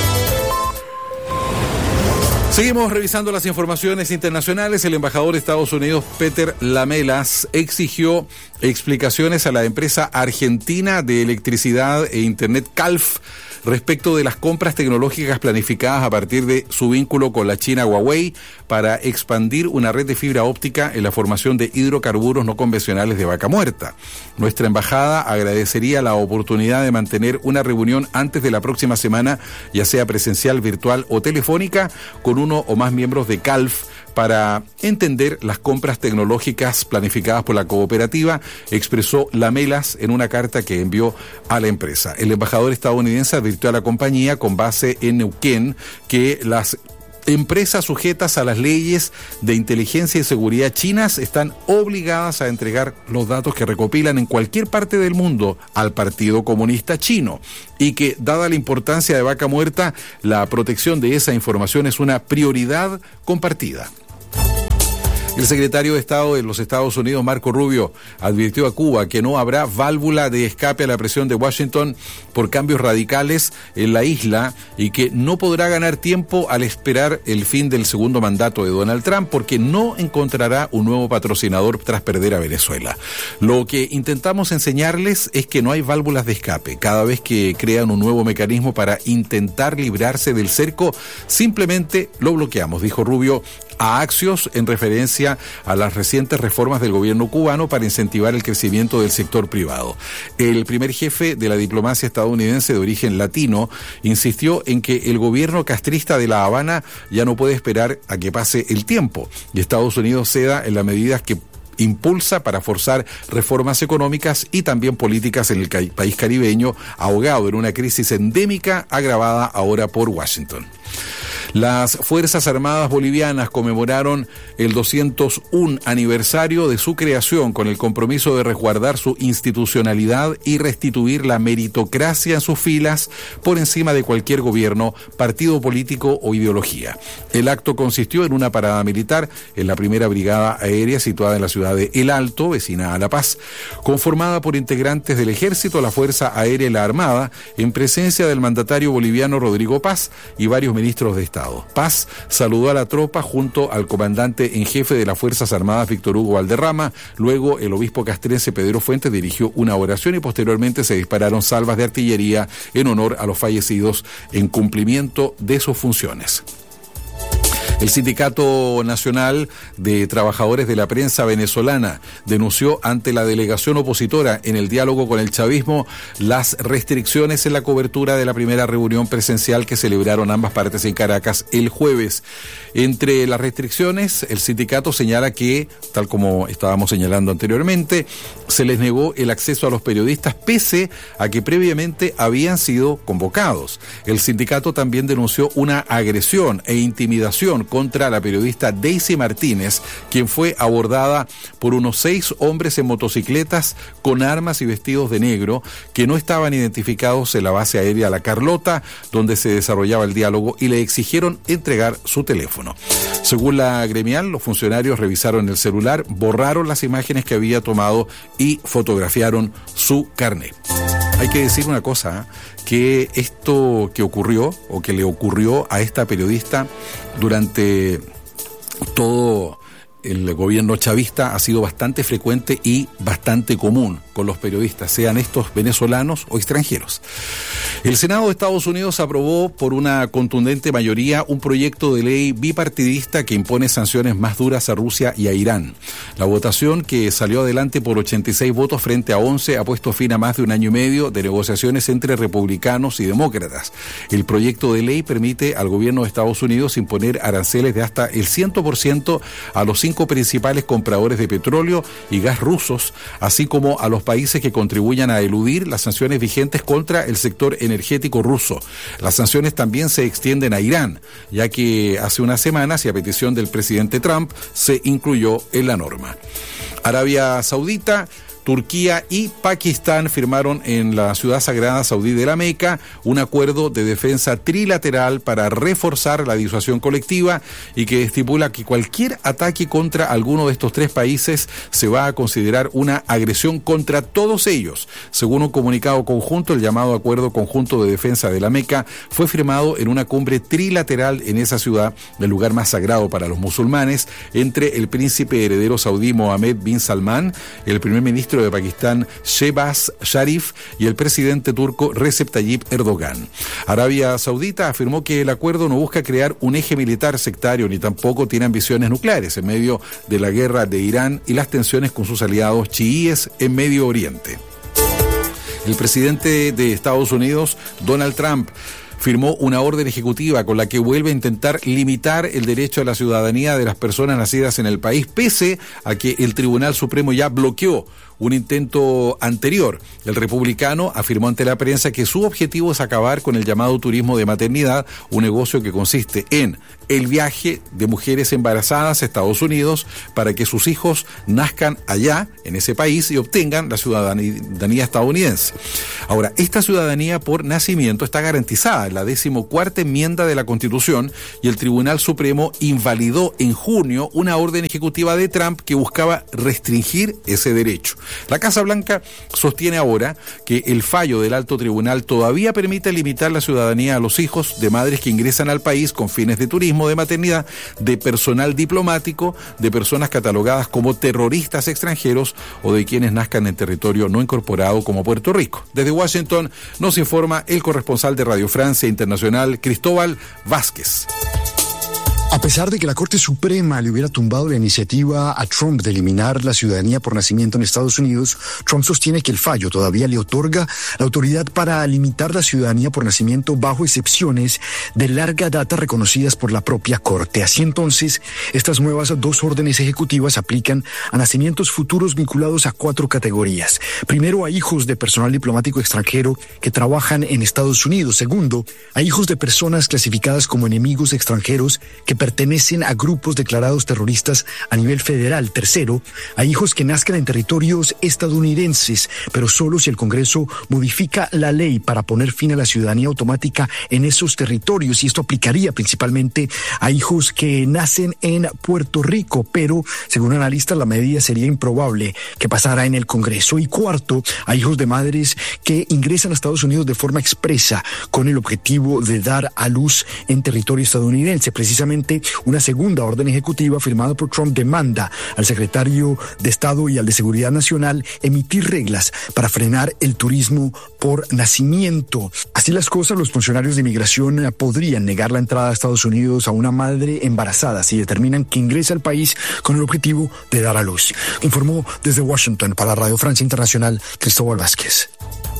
Seguimos revisando las informaciones internacionales. El embajador de Estados Unidos, Peter Lamelas, exigió explicaciones a la empresa argentina de electricidad e internet Calf respecto de las compras tecnológicas planificadas a partir de su vínculo con la China Huawei para expandir una red de fibra óptica en la formación de hidrocarburos no convencionales de Vaca Muerta. Nuestra embajada agradecería la oportunidad de mantener una reunión antes de la próxima semana, ya sea presencial, virtual o telefónica, con uno o más miembros de CALF para entender las compras tecnológicas planificadas por la cooperativa, expresó Lamelas en una carta que envió a la empresa. El embajador estadounidense advirtió a la compañía, con base en Neuquén, que las empresas sujetas a las leyes de inteligencia y seguridad chinas están obligadas a entregar los datos que recopilan en cualquier parte del mundo al Partido Comunista Chino, y que, dada la importancia de Vaca Muerta, la protección de esa información es una prioridad compartida. El secretario de Estado de los Estados Unidos, Marco Rubio, advirtió a Cuba que no habrá válvula de escape a la presión de Washington por cambios radicales en la isla y que no podrá ganar tiempo al esperar el fin del segundo mandato de Donald Trump porque no encontrará un nuevo patrocinador tras perder a Venezuela. Lo que intentamos enseñarles es que no hay válvulas de escape. Cada vez que crean un nuevo mecanismo para intentar librarse del cerco, simplemente lo bloqueamos, dijo Rubio a Axios en referencia a las recientes reformas del gobierno cubano para incentivar el crecimiento del sector privado. El primer jefe de la diplomacia estadounidense de origen latino insistió en que el gobierno castrista de La Habana ya no puede esperar a que pase el tiempo y Estados Unidos ceda en las medidas que impulsa para forzar reformas económicas y también políticas en el ca- país caribeño, ahogado en una crisis endémica agravada ahora por Washington. Las Fuerzas Armadas Bolivianas conmemoraron el doscientos uno aniversario de su creación con el compromiso de resguardar su institucionalidad y restituir la meritocracia en sus filas por encima de cualquier gobierno, partido político o ideología. El acto consistió en una parada militar en la primera brigada aérea situada en la ciudad de El Alto, vecina a La Paz, conformada por integrantes del Ejército, la Fuerza Aérea y la Armada, en presencia del mandatario boliviano Rodrigo Paz y varios ministros de Estado. Paz saludó a la tropa junto al comandante en jefe de las Fuerzas Armadas, Víctor Hugo Valderrama. Luego, el obispo castrense Pedro Fuentes dirigió una oración y posteriormente se dispararon salvas de artillería en honor a los fallecidos en cumplimiento de sus funciones. El Sindicato Nacional de Trabajadores de la Prensa Venezolana denunció ante la delegación opositora en el diálogo con el chavismo las restricciones en la cobertura de la primera reunión presencial que celebraron ambas partes en Caracas el jueves. Entre las restricciones, el sindicato señala que, tal como estábamos señalando anteriormente, se les negó el acceso a los periodistas pese a que previamente habían sido convocados. El sindicato también denunció una agresión e intimidación contra la periodista Daisy Martínez, quien fue abordada por unos seis hombres en motocicletas con armas y vestidos de negro que no estaban identificados en la base aérea La Carlota, donde se desarrollaba el diálogo, y le exigieron entregar su teléfono. Según la gremial, los funcionarios revisaron el celular, borraron las imágenes que había tomado y fotografiaron su carnet. Hay que decir una cosa, ¿eh? que esto que ocurrió o que le ocurrió a esta periodista durante todo el gobierno chavista ha sido bastante frecuente y bastante común con los periodistas, sean estos venezolanos o extranjeros. El Senado de Estados Unidos aprobó por una contundente mayoría un proyecto de ley bipartidista que impone sanciones más duras a Rusia y a Irán. La votación, que salió adelante por ochenta y seis votos frente a once, ha puesto fin a más de un año y medio de negociaciones entre republicanos y demócratas. El proyecto de ley permite al gobierno de Estados Unidos imponer aranceles de hasta el cien por ciento a los cinco principales compradores de petróleo y gas rusos, así como a los países que contribuyan a eludir las sanciones vigentes contra el sector energético ruso. Las sanciones también se extienden a Irán, ya que hace unas semanas y a petición del presidente Trump se incluyó en la norma. Arabia Saudita, Turquía y Pakistán firmaron en la ciudad sagrada saudí de la Meca un acuerdo de defensa trilateral para reforzar la disuasión colectiva y que estipula que cualquier ataque contra alguno de estos tres países se va a considerar una agresión contra todos ellos. Según un comunicado conjunto, el llamado Acuerdo Conjunto de Defensa de la Meca fue firmado en una cumbre trilateral en esa ciudad, el lugar más sagrado para los musulmanes, entre el príncipe heredero saudí Mohammed bin Salman, el primer ministro ministro de Pakistán Shehbaz Sharif y el presidente turco Recep Tayyip Erdogan. Arabia Saudita afirmó que el acuerdo no busca crear un eje militar sectario ni tampoco tiene ambiciones nucleares en medio de la guerra de Irán y las tensiones con sus aliados chiíes en Medio Oriente. El presidente de Estados Unidos, Donald Trump, firmó una orden ejecutiva con la que vuelve a intentar limitar el derecho a la ciudadanía de las personas nacidas en el país, pese a que el Tribunal Supremo ya bloqueó un intento anterior. El republicano afirmó ante la prensa que su objetivo es acabar con el llamado turismo de maternidad, un negocio que consiste en el viaje de mujeres embarazadas a Estados Unidos para que sus hijos nazcan allá, en ese país, y obtengan la ciudadanía estadounidense. Ahora, esta ciudadanía por nacimiento está garantizada en la decimocuarta enmienda de la Constitución y el Tribunal Supremo invalidó en junio una orden ejecutiva de Trump que buscaba restringir ese derecho. La Casa Blanca sostiene ahora que el fallo del alto tribunal todavía permite limitar la ciudadanía a los hijos de madres que ingresan al país con fines de turismo, de maternidad, de personal diplomático, de personas catalogadas como terroristas extranjeros o de quienes nazcan en territorio no incorporado como Puerto Rico. Desde Washington nos informa el corresponsal de Radio Francia Internacional, Cristóbal Vázquez. A pesar de que la Corte Suprema le hubiera tumbado la iniciativa a Trump de eliminar la ciudadanía por nacimiento en Estados Unidos, Trump sostiene que el fallo todavía le otorga la autoridad para limitar la ciudadanía por nacimiento bajo excepciones de larga data reconocidas por la propia Corte. Así entonces, estas nuevas dos órdenes ejecutivas aplican a nacimientos futuros vinculados a cuatro categorías. Primero, a hijos de personal diplomático extranjero que trabajan en Estados Unidos. Segundo, a hijos de personas clasificadas como enemigos extranjeros que pertenecen a grupos declarados terroristas a nivel federal. Tercero, a hijos que nazcan en territorios estadounidenses, pero solo si el Congreso modifica la ley para poner fin a la ciudadanía automática en esos territorios, y esto aplicaría principalmente a hijos que nacen en Puerto Rico, pero según analistas la medida sería improbable que pasara en el Congreso. Y cuarto, a hijos de madres que ingresan a Estados Unidos de forma expresa con el objetivo de dar a luz en territorio estadounidense. Precisamente una segunda orden ejecutiva firmada por Trump demanda al secretario de Estado y al de Seguridad Nacional emitir reglas para frenar el turismo por nacimiento. Así las cosas, los funcionarios de inmigración podrían negar la entrada a Estados Unidos a una madre embarazada si determinan que ingresa al país con el objetivo de dar a luz. Informó desde Washington para Radio Francia Internacional, Cristóbal Vázquez.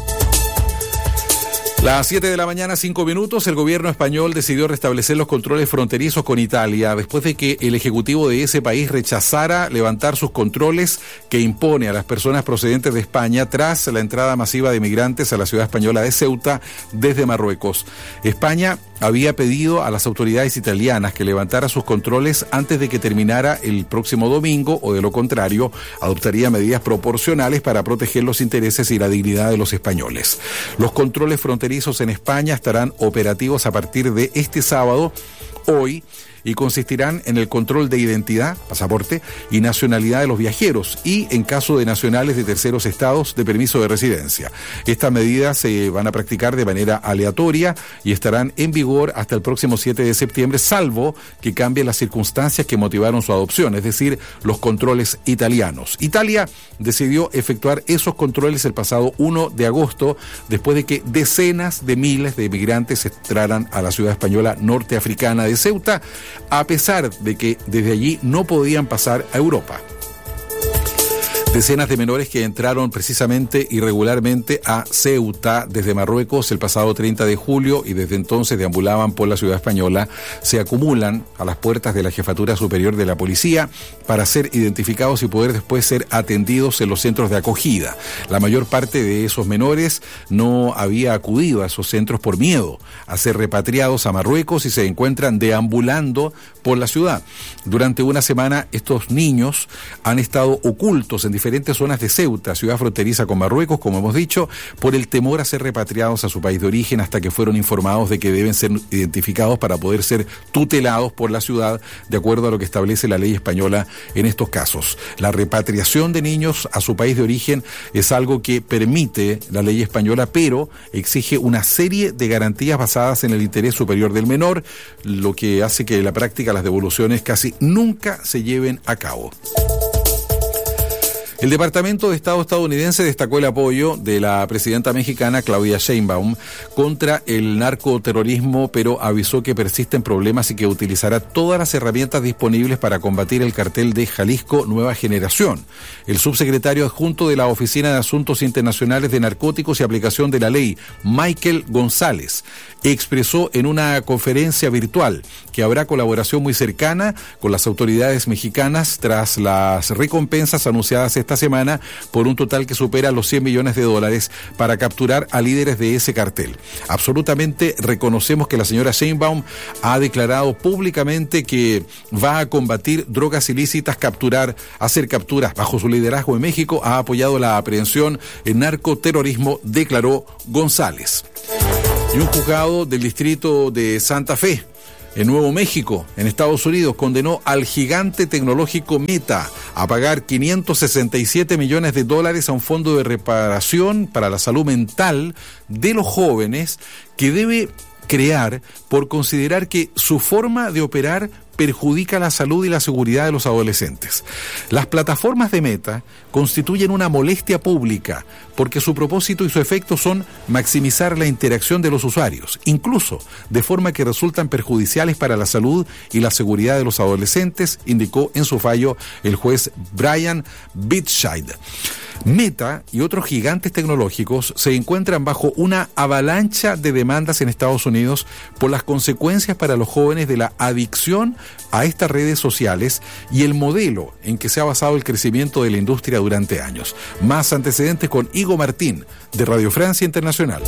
Las siete de la mañana, cinco minutos, el gobierno español decidió restablecer los controles fronterizos con Italia después de que el ejecutivo de ese país rechazara levantar sus controles que impone a las personas procedentes de España tras la entrada masiva de migrantes a la ciudad española de Ceuta desde Marruecos. España había pedido a las autoridades italianas que levantara sus controles antes de que terminara el próximo domingo, o de lo contrario, adoptaría medidas proporcionales para proteger los intereses y la dignidad de los españoles. Los controles fronterizos en España estarán operativos a partir de este sábado, hoy, y consistirán en el control de identidad, pasaporte y nacionalidad de los viajeros y, en caso de nacionales de terceros estados, de permiso de residencia. Estas medidas se van a practicar de manera aleatoria y estarán en vigor hasta el próximo siete de septiembre, salvo que cambien las circunstancias que motivaron su adopción, es decir, los controles italianos. Italia decidió efectuar esos controles el pasado primero de agosto, después de que decenas de miles de migrantes entraran a la ciudad española norteafricana de Ceuta, a pesar de que desde allí no podían pasar a Europa. Decenas de menores que entraron precisamente irregularmente a Ceuta desde Marruecos el pasado treinta de julio y desde entonces deambulaban por la ciudad española, se acumulan a las puertas de la Jefatura Superior de la Policía para ser identificados y poder después ser atendidos en los centros de acogida. La mayor parte de esos menores no había acudido a esos centros por miedo a ser repatriados a Marruecos y se encuentran deambulando por la ciudad. Durante una semana estos niños han estado ocultos en diferentes zonas de Ceuta, ciudad fronteriza con Marruecos, como hemos dicho, por el temor a ser repatriados a su país de origen, hasta que fueron informados de que deben ser identificados para poder ser tutelados por la ciudad, de acuerdo a lo que establece la ley española en estos casos. La repatriación de niños a su país de origen es algo que permite la ley española, pero exige una serie de garantías basadas en el interés superior del menor, lo que hace que en la práctica las devoluciones casi nunca se lleven a cabo. El Departamento de Estado estadounidense destacó el apoyo de la presidenta mexicana Claudia Sheinbaum contra el narcoterrorismo, pero avisó que persisten problemas y que utilizará todas las herramientas disponibles para combatir el cartel de Jalisco Nueva Generación. El subsecretario adjunto de la Oficina de Asuntos Internacionales de Narcóticos y Aplicación de la Ley, Michael González, expresó en una conferencia virtual que habrá colaboración muy cercana con las autoridades mexicanas tras las recompensas anunciadas esta semana por un total que supera los cien millones de dólares para capturar a líderes de ese cartel. Absolutamente reconocemos que la señora Sheinbaum ha declarado públicamente que va a combatir drogas ilícitas, capturar, hacer capturas bajo su liderazgo en México, ha apoyado la aprehensión en narcoterrorismo, declaró González. Y un juzgado del distrito de Santa Fe, en Nuevo México, en Estados Unidos, condenó al gigante tecnológico Meta a pagar quinientos sesenta y siete millones de dólares a un fondo de reparación para la salud mental de los jóvenes que debe crear por considerar que su forma de operar perjudica la salud y la seguridad de los adolescentes. Las plataformas de Meta constituyen una molestia pública porque su propósito y su efecto son maximizar la interacción de los usuarios, incluso de forma que resultan perjudiciales para la salud y la seguridad de los adolescentes, indicó en su fallo el juez Brian Bitscheid. Meta y otros gigantes tecnológicos se encuentran bajo una avalancha de demandas en Estados Unidos por las consecuencias para los jóvenes de la adicción a estas redes sociales y el modelo en que se ha basado el crecimiento de la industria durante años. Más antecedentes con Igo Martín, de Radio Francia Internacional.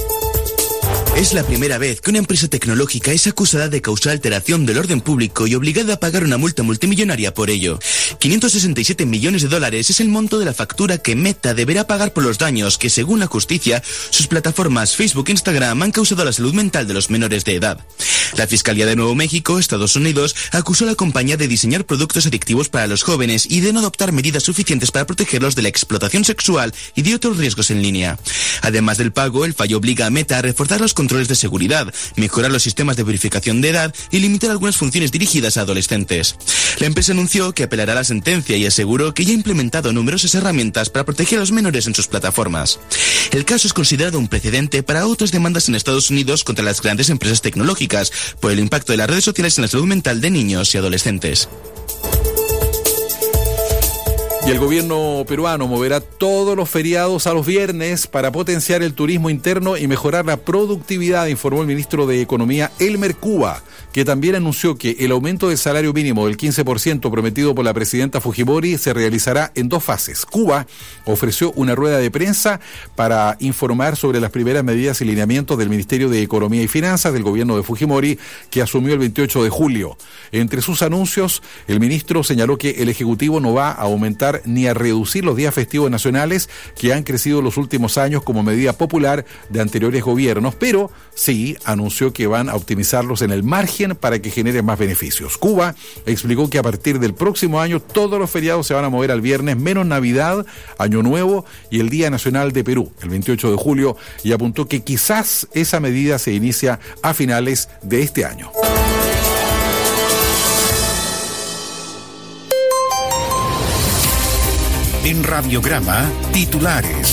Es la primera vez que una empresa tecnológica es acusada de causar alteración del orden público y obligada a pagar una multa multimillonaria por ello. quinientos sesenta y siete millones de dólares es el monto de la factura que Meta deberá pagar por los daños que, según la justicia, sus plataformas Facebook e Instagram han causado a la salud mental de los menores de edad. La Fiscalía de Nuevo México, Estados Unidos, acusó a la compañía de diseñar productos adictivos para los jóvenes y de no adoptar medidas suficientes para protegerlos de la explotación sexual y de otros riesgos en línea. Además del pago, el fallo obliga a Meta a reforzar los controles de seguridad, mejorar los sistemas de verificación de edad y limitar algunas funciones dirigidas a adolescentes. La empresa anunció que apelará a la sentencia y aseguró que ya ha implementado numerosas herramientas para proteger a los menores en sus plataformas. El caso es considerado un precedente para otras demandas en Estados Unidos contra las grandes empresas tecnológicas por el impacto de las redes sociales en la salud mental de niños y adolescentes. Y el gobierno peruano moverá todos los feriados a los viernes para potenciar el turismo interno y mejorar la productividad, informó el ministro de Economía, Elmer Cuba, que también anunció que el aumento del salario mínimo del quince por ciento prometido por la presidenta Fujimori se realizará en dos fases. Cuba ofreció una rueda de prensa para informar sobre las primeras medidas y lineamientos del Ministerio de Economía y Finanzas del gobierno de Fujimori, que asumió el veintiocho de julio. Entre sus anuncios, el ministro señaló que el Ejecutivo no va a aumentar ni a reducir los días festivos nacionales que han crecido en los últimos años como medida popular de anteriores gobiernos, pero sí anunció que van a optimizarlos en el margen para que generen más beneficios. Cuba explicó que a partir del próximo año todos los feriados se van a mover al viernes, menos Navidad, Año Nuevo y el Día Nacional de Perú, el veintiocho de julio, y apuntó que quizás esa medida se inicia a finales de este año. En Radiograma, titulares.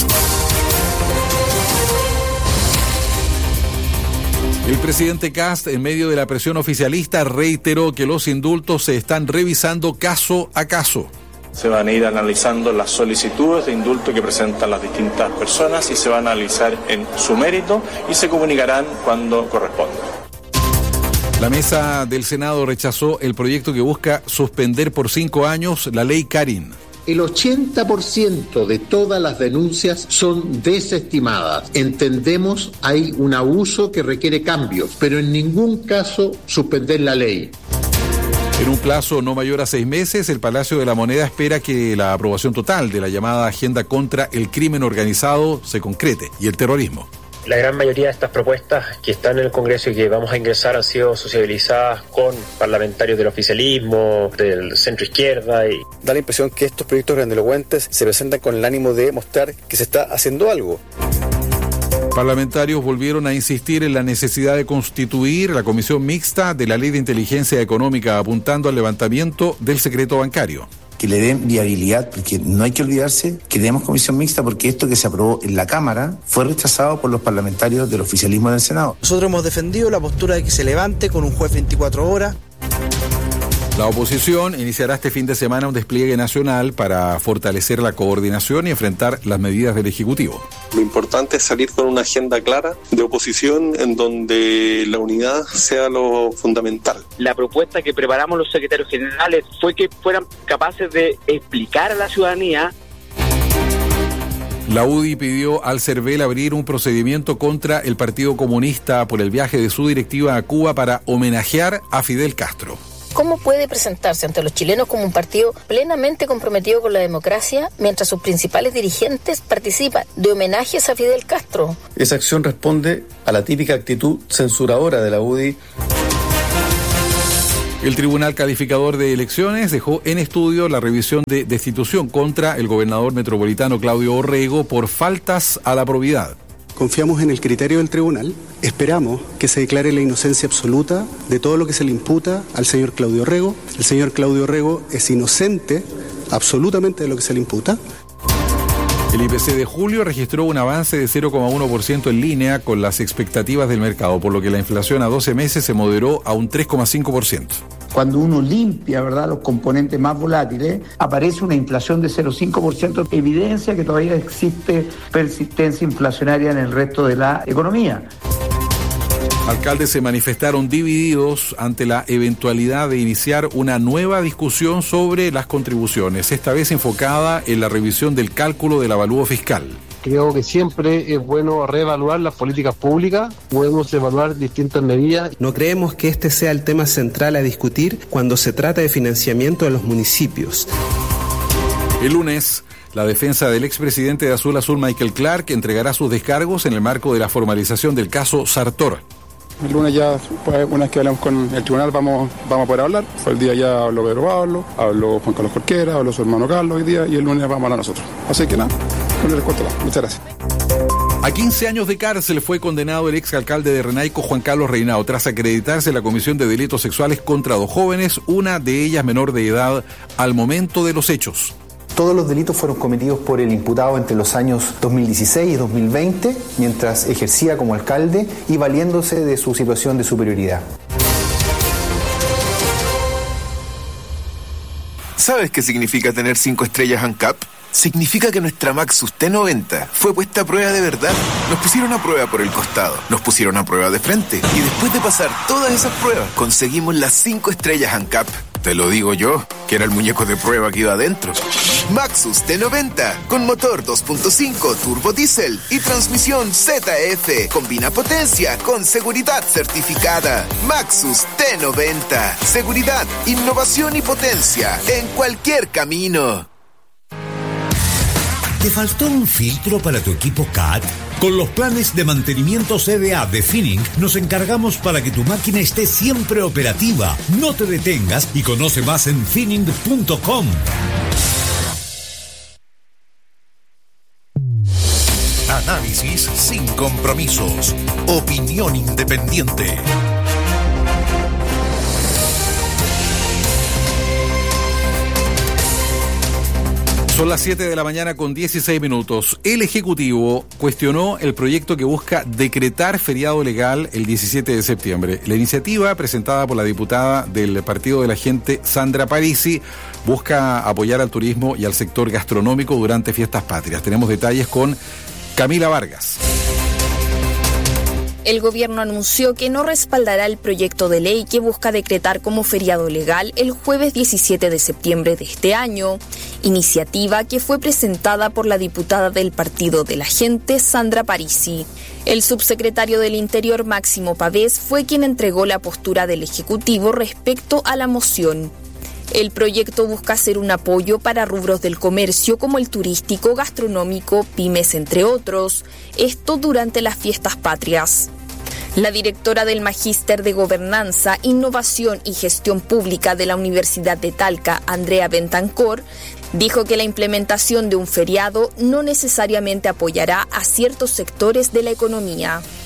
El presidente Kast, en medio de la presión oficialista, reiteró que los indultos se están revisando caso a caso. Se van a ir analizando las solicitudes de indulto que presentan las distintas personas y se van a analizar en su mérito y se comunicarán cuando corresponda. La mesa del Senado rechazó el proyecto que busca suspender por cinco años la ley Karin. El ochenta por ciento de todas las denuncias son desestimadas. Entendemos hay un abuso que requiere cambios, pero en ningún caso suspender la ley. En un plazo no mayor a seis meses, el Palacio de la Moneda espera que la aprobación total de la llamada Agenda contra el Crimen Organizado se concrete y el terrorismo. La gran mayoría de estas propuestas que están en el Congreso y que vamos a ingresar han sido sociabilizadas con parlamentarios del oficialismo, del centro izquierda. Y... da la impresión que estos proyectos grandilocuentes se presentan con el ánimo de mostrar que se está haciendo algo. Parlamentarios volvieron a insistir en la necesidad de constituir la comisión mixta de la Ley de Inteligencia Económica, apuntando al levantamiento del secreto bancario. que le den viabilidad, porque no hay que olvidarse que tenemos comisión mixta porque esto que se aprobó en la Cámara fue rechazado por los parlamentarios del oficialismo en el Senado. Nosotros hemos defendido la postura de que se levante con un juez veinticuatro horas. La oposición iniciará este fin de semana un despliegue nacional para fortalecer la coordinación y enfrentar las medidas del Ejecutivo. Lo importante es salir con una agenda clara de oposición en donde la unidad sea lo fundamental. La propuesta que preparamos los secretarios generales fue que fueran capaces de explicar a la ciudadanía. La U D I pidió al CERVEL abrir un procedimiento contra el Partido Comunista por el viaje de su directiva a Cuba para homenajear a Fidel Castro. ¿Cómo puede presentarse ante los chilenos como un partido plenamente comprometido con la democracia mientras sus principales dirigentes participan de homenajes a Fidel Castro? Esa acción responde a la típica actitud censuradora de la U D I. El Tribunal Calificador de Elecciones dejó en estudio la revisión de destitución contra el gobernador metropolitano Claudio Orrego por faltas a la probidad. Confiamos en el criterio del tribunal, esperamos que se declare la inocencia absoluta de todo lo que se le imputa al señor Claudio Orrego. El señor Claudio Orrego es inocente absolutamente de lo que se le imputa. El I P C de julio registró un avance de cero coma uno por ciento en línea con las expectativas del mercado, por lo que la inflación a doce meses se moderó a un tres coma cinco por ciento. Cuando uno limpia, ¿verdad?, los componentes más volátiles, aparece una inflación de cero coma cinco por ciento, evidencia que todavía existe persistencia inflacionaria en el resto de la economía. Alcaldes se manifestaron divididos ante la eventualidad de iniciar una nueva discusión sobre las contribuciones, esta vez enfocada en la revisión del cálculo del avalúo fiscal. Creo que siempre es bueno reevaluar las políticas públicas, podemos evaluar distintas medidas. No creemos que este sea el tema central a discutir cuando se trata de financiamiento de los municipios. El lunes, la defensa del expresidente de Azul Azul, Michael Clark, entregará sus descargos en el marco de la formalización del caso Sartor. El lunes ya, pues, una vez que hablamos con el tribunal, vamos, vamos a poder hablar. Fue el día ya habló Pedro Pablo, habló Juan Carlos Jorquera, habló su hermano Carlos hoy día, y el lunes vamos a hablar nosotros. Así que nada, no les cuento nada. Muchas gracias. A quince años de cárcel fue condenado el exalcalde de Renaico, Juan Carlos Reinao, tras acreditarse la comisión de delitos sexuales contra dos jóvenes, una de ellas menor de edad, al momento de los hechos. Todos los delitos fueron cometidos por el imputado entre los años dos mil dieciséis y dos mil veinte, mientras ejercía como alcalde y valiéndose de su situación de superioridad. ¿Sabes qué significa tener cinco estrellas ANCAP? Significa que nuestra Maxus T noventa fue puesta a prueba de verdad. Nos pusieron a prueba por el costado, nos pusieron a prueba de frente, y después de pasar todas esas pruebas, conseguimos las cinco estrellas ANCAP. Te lo digo yo, que era el muñeco de prueba que iba adentro. Maxus T noventa, con motor dos punto cinco turbo diésel y transmisión Z F. Combina potencia con seguridad certificada. Maxus T noventa. Seguridad, innovación y potencia en cualquier camino. ¿Te faltó un filtro para tu equipo C A T? Con los planes de mantenimiento C D A de Finning nos encargamos para que tu máquina esté siempre operativa. No te detengas y conoce más en finning punto com. Análisis sin compromisos. Opinión independiente. Son las siete de la mañana con dieciséis minutos. El Ejecutivo cuestionó el proyecto que busca decretar feriado legal el diecisiete de septiembre. La iniciativa, presentada por la diputada del Partido de la Gente, Sandra Parisi, busca apoyar al turismo y al sector gastronómico durante fiestas patrias. Tenemos detalles con Camila Vargas. El gobierno anunció que no respaldará el proyecto de ley que busca decretar como feriado legal el jueves diecisiete de septiembre de este año, iniciativa que fue presentada por la diputada del Partido de la Gente, Sandra Parisi. El subsecretario del Interior, Máximo Pavés, fue quien entregó la postura del Ejecutivo respecto a la moción. El proyecto busca ser un apoyo para rubros del comercio como el turístico, gastronómico, pymes, entre otros, esto durante las fiestas patrias. La directora del Magíster de Gobernanza, Innovación y Gestión Pública de la Universidad de Talca, Andrea Bentancor, dijo que la implementación de un feriado no necesariamente apoyará a ciertos sectores de la economía.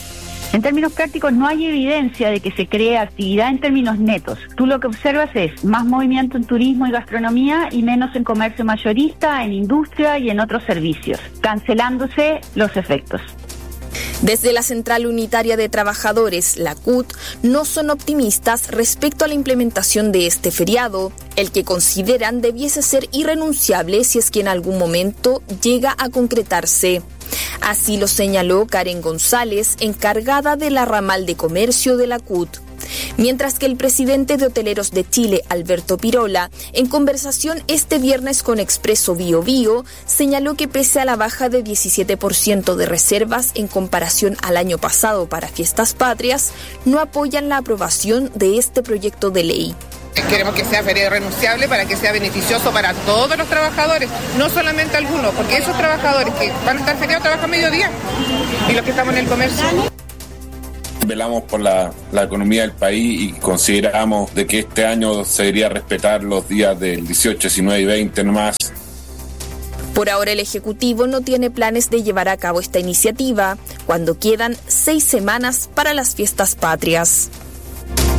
En términos prácticos, no hay evidencia de que se cree actividad en términos netos. Tú lo que observas es más movimiento en turismo y gastronomía y menos en comercio mayorista, en industria y en otros servicios, cancelándose los efectos. Desde la Central Unitaria de Trabajadores, la C U T, no son optimistas respecto a la implementación de este feriado, el que consideran debiese ser irrenunciable si es que en algún momento llega a concretarse. Así lo señaló Karen González, encargada de la ramal de comercio de la C U T. Mientras que el presidente de Hoteleros de Chile, Alberto Pirola, en conversación este viernes con Expreso Bio Bio, señaló que pese a la baja de diecisiete por ciento de reservas en comparación al año pasado para fiestas patrias, no apoyan la aprobación de este proyecto de ley. Queremos que sea feriado irrenunciable para que sea beneficioso para todos los trabajadores, no solamente algunos, porque esos trabajadores que van a estar feriados trabajan mediodía y los que estamos en el comercio. Velamos por la, la economía del país y consideramos de que este año se debería respetar los días del dieciocho, diecinueve y veinte nomás. Por ahora el Ejecutivo no tiene planes de llevar a cabo esta iniciativa, cuando quedan seis semanas para las fiestas patrias.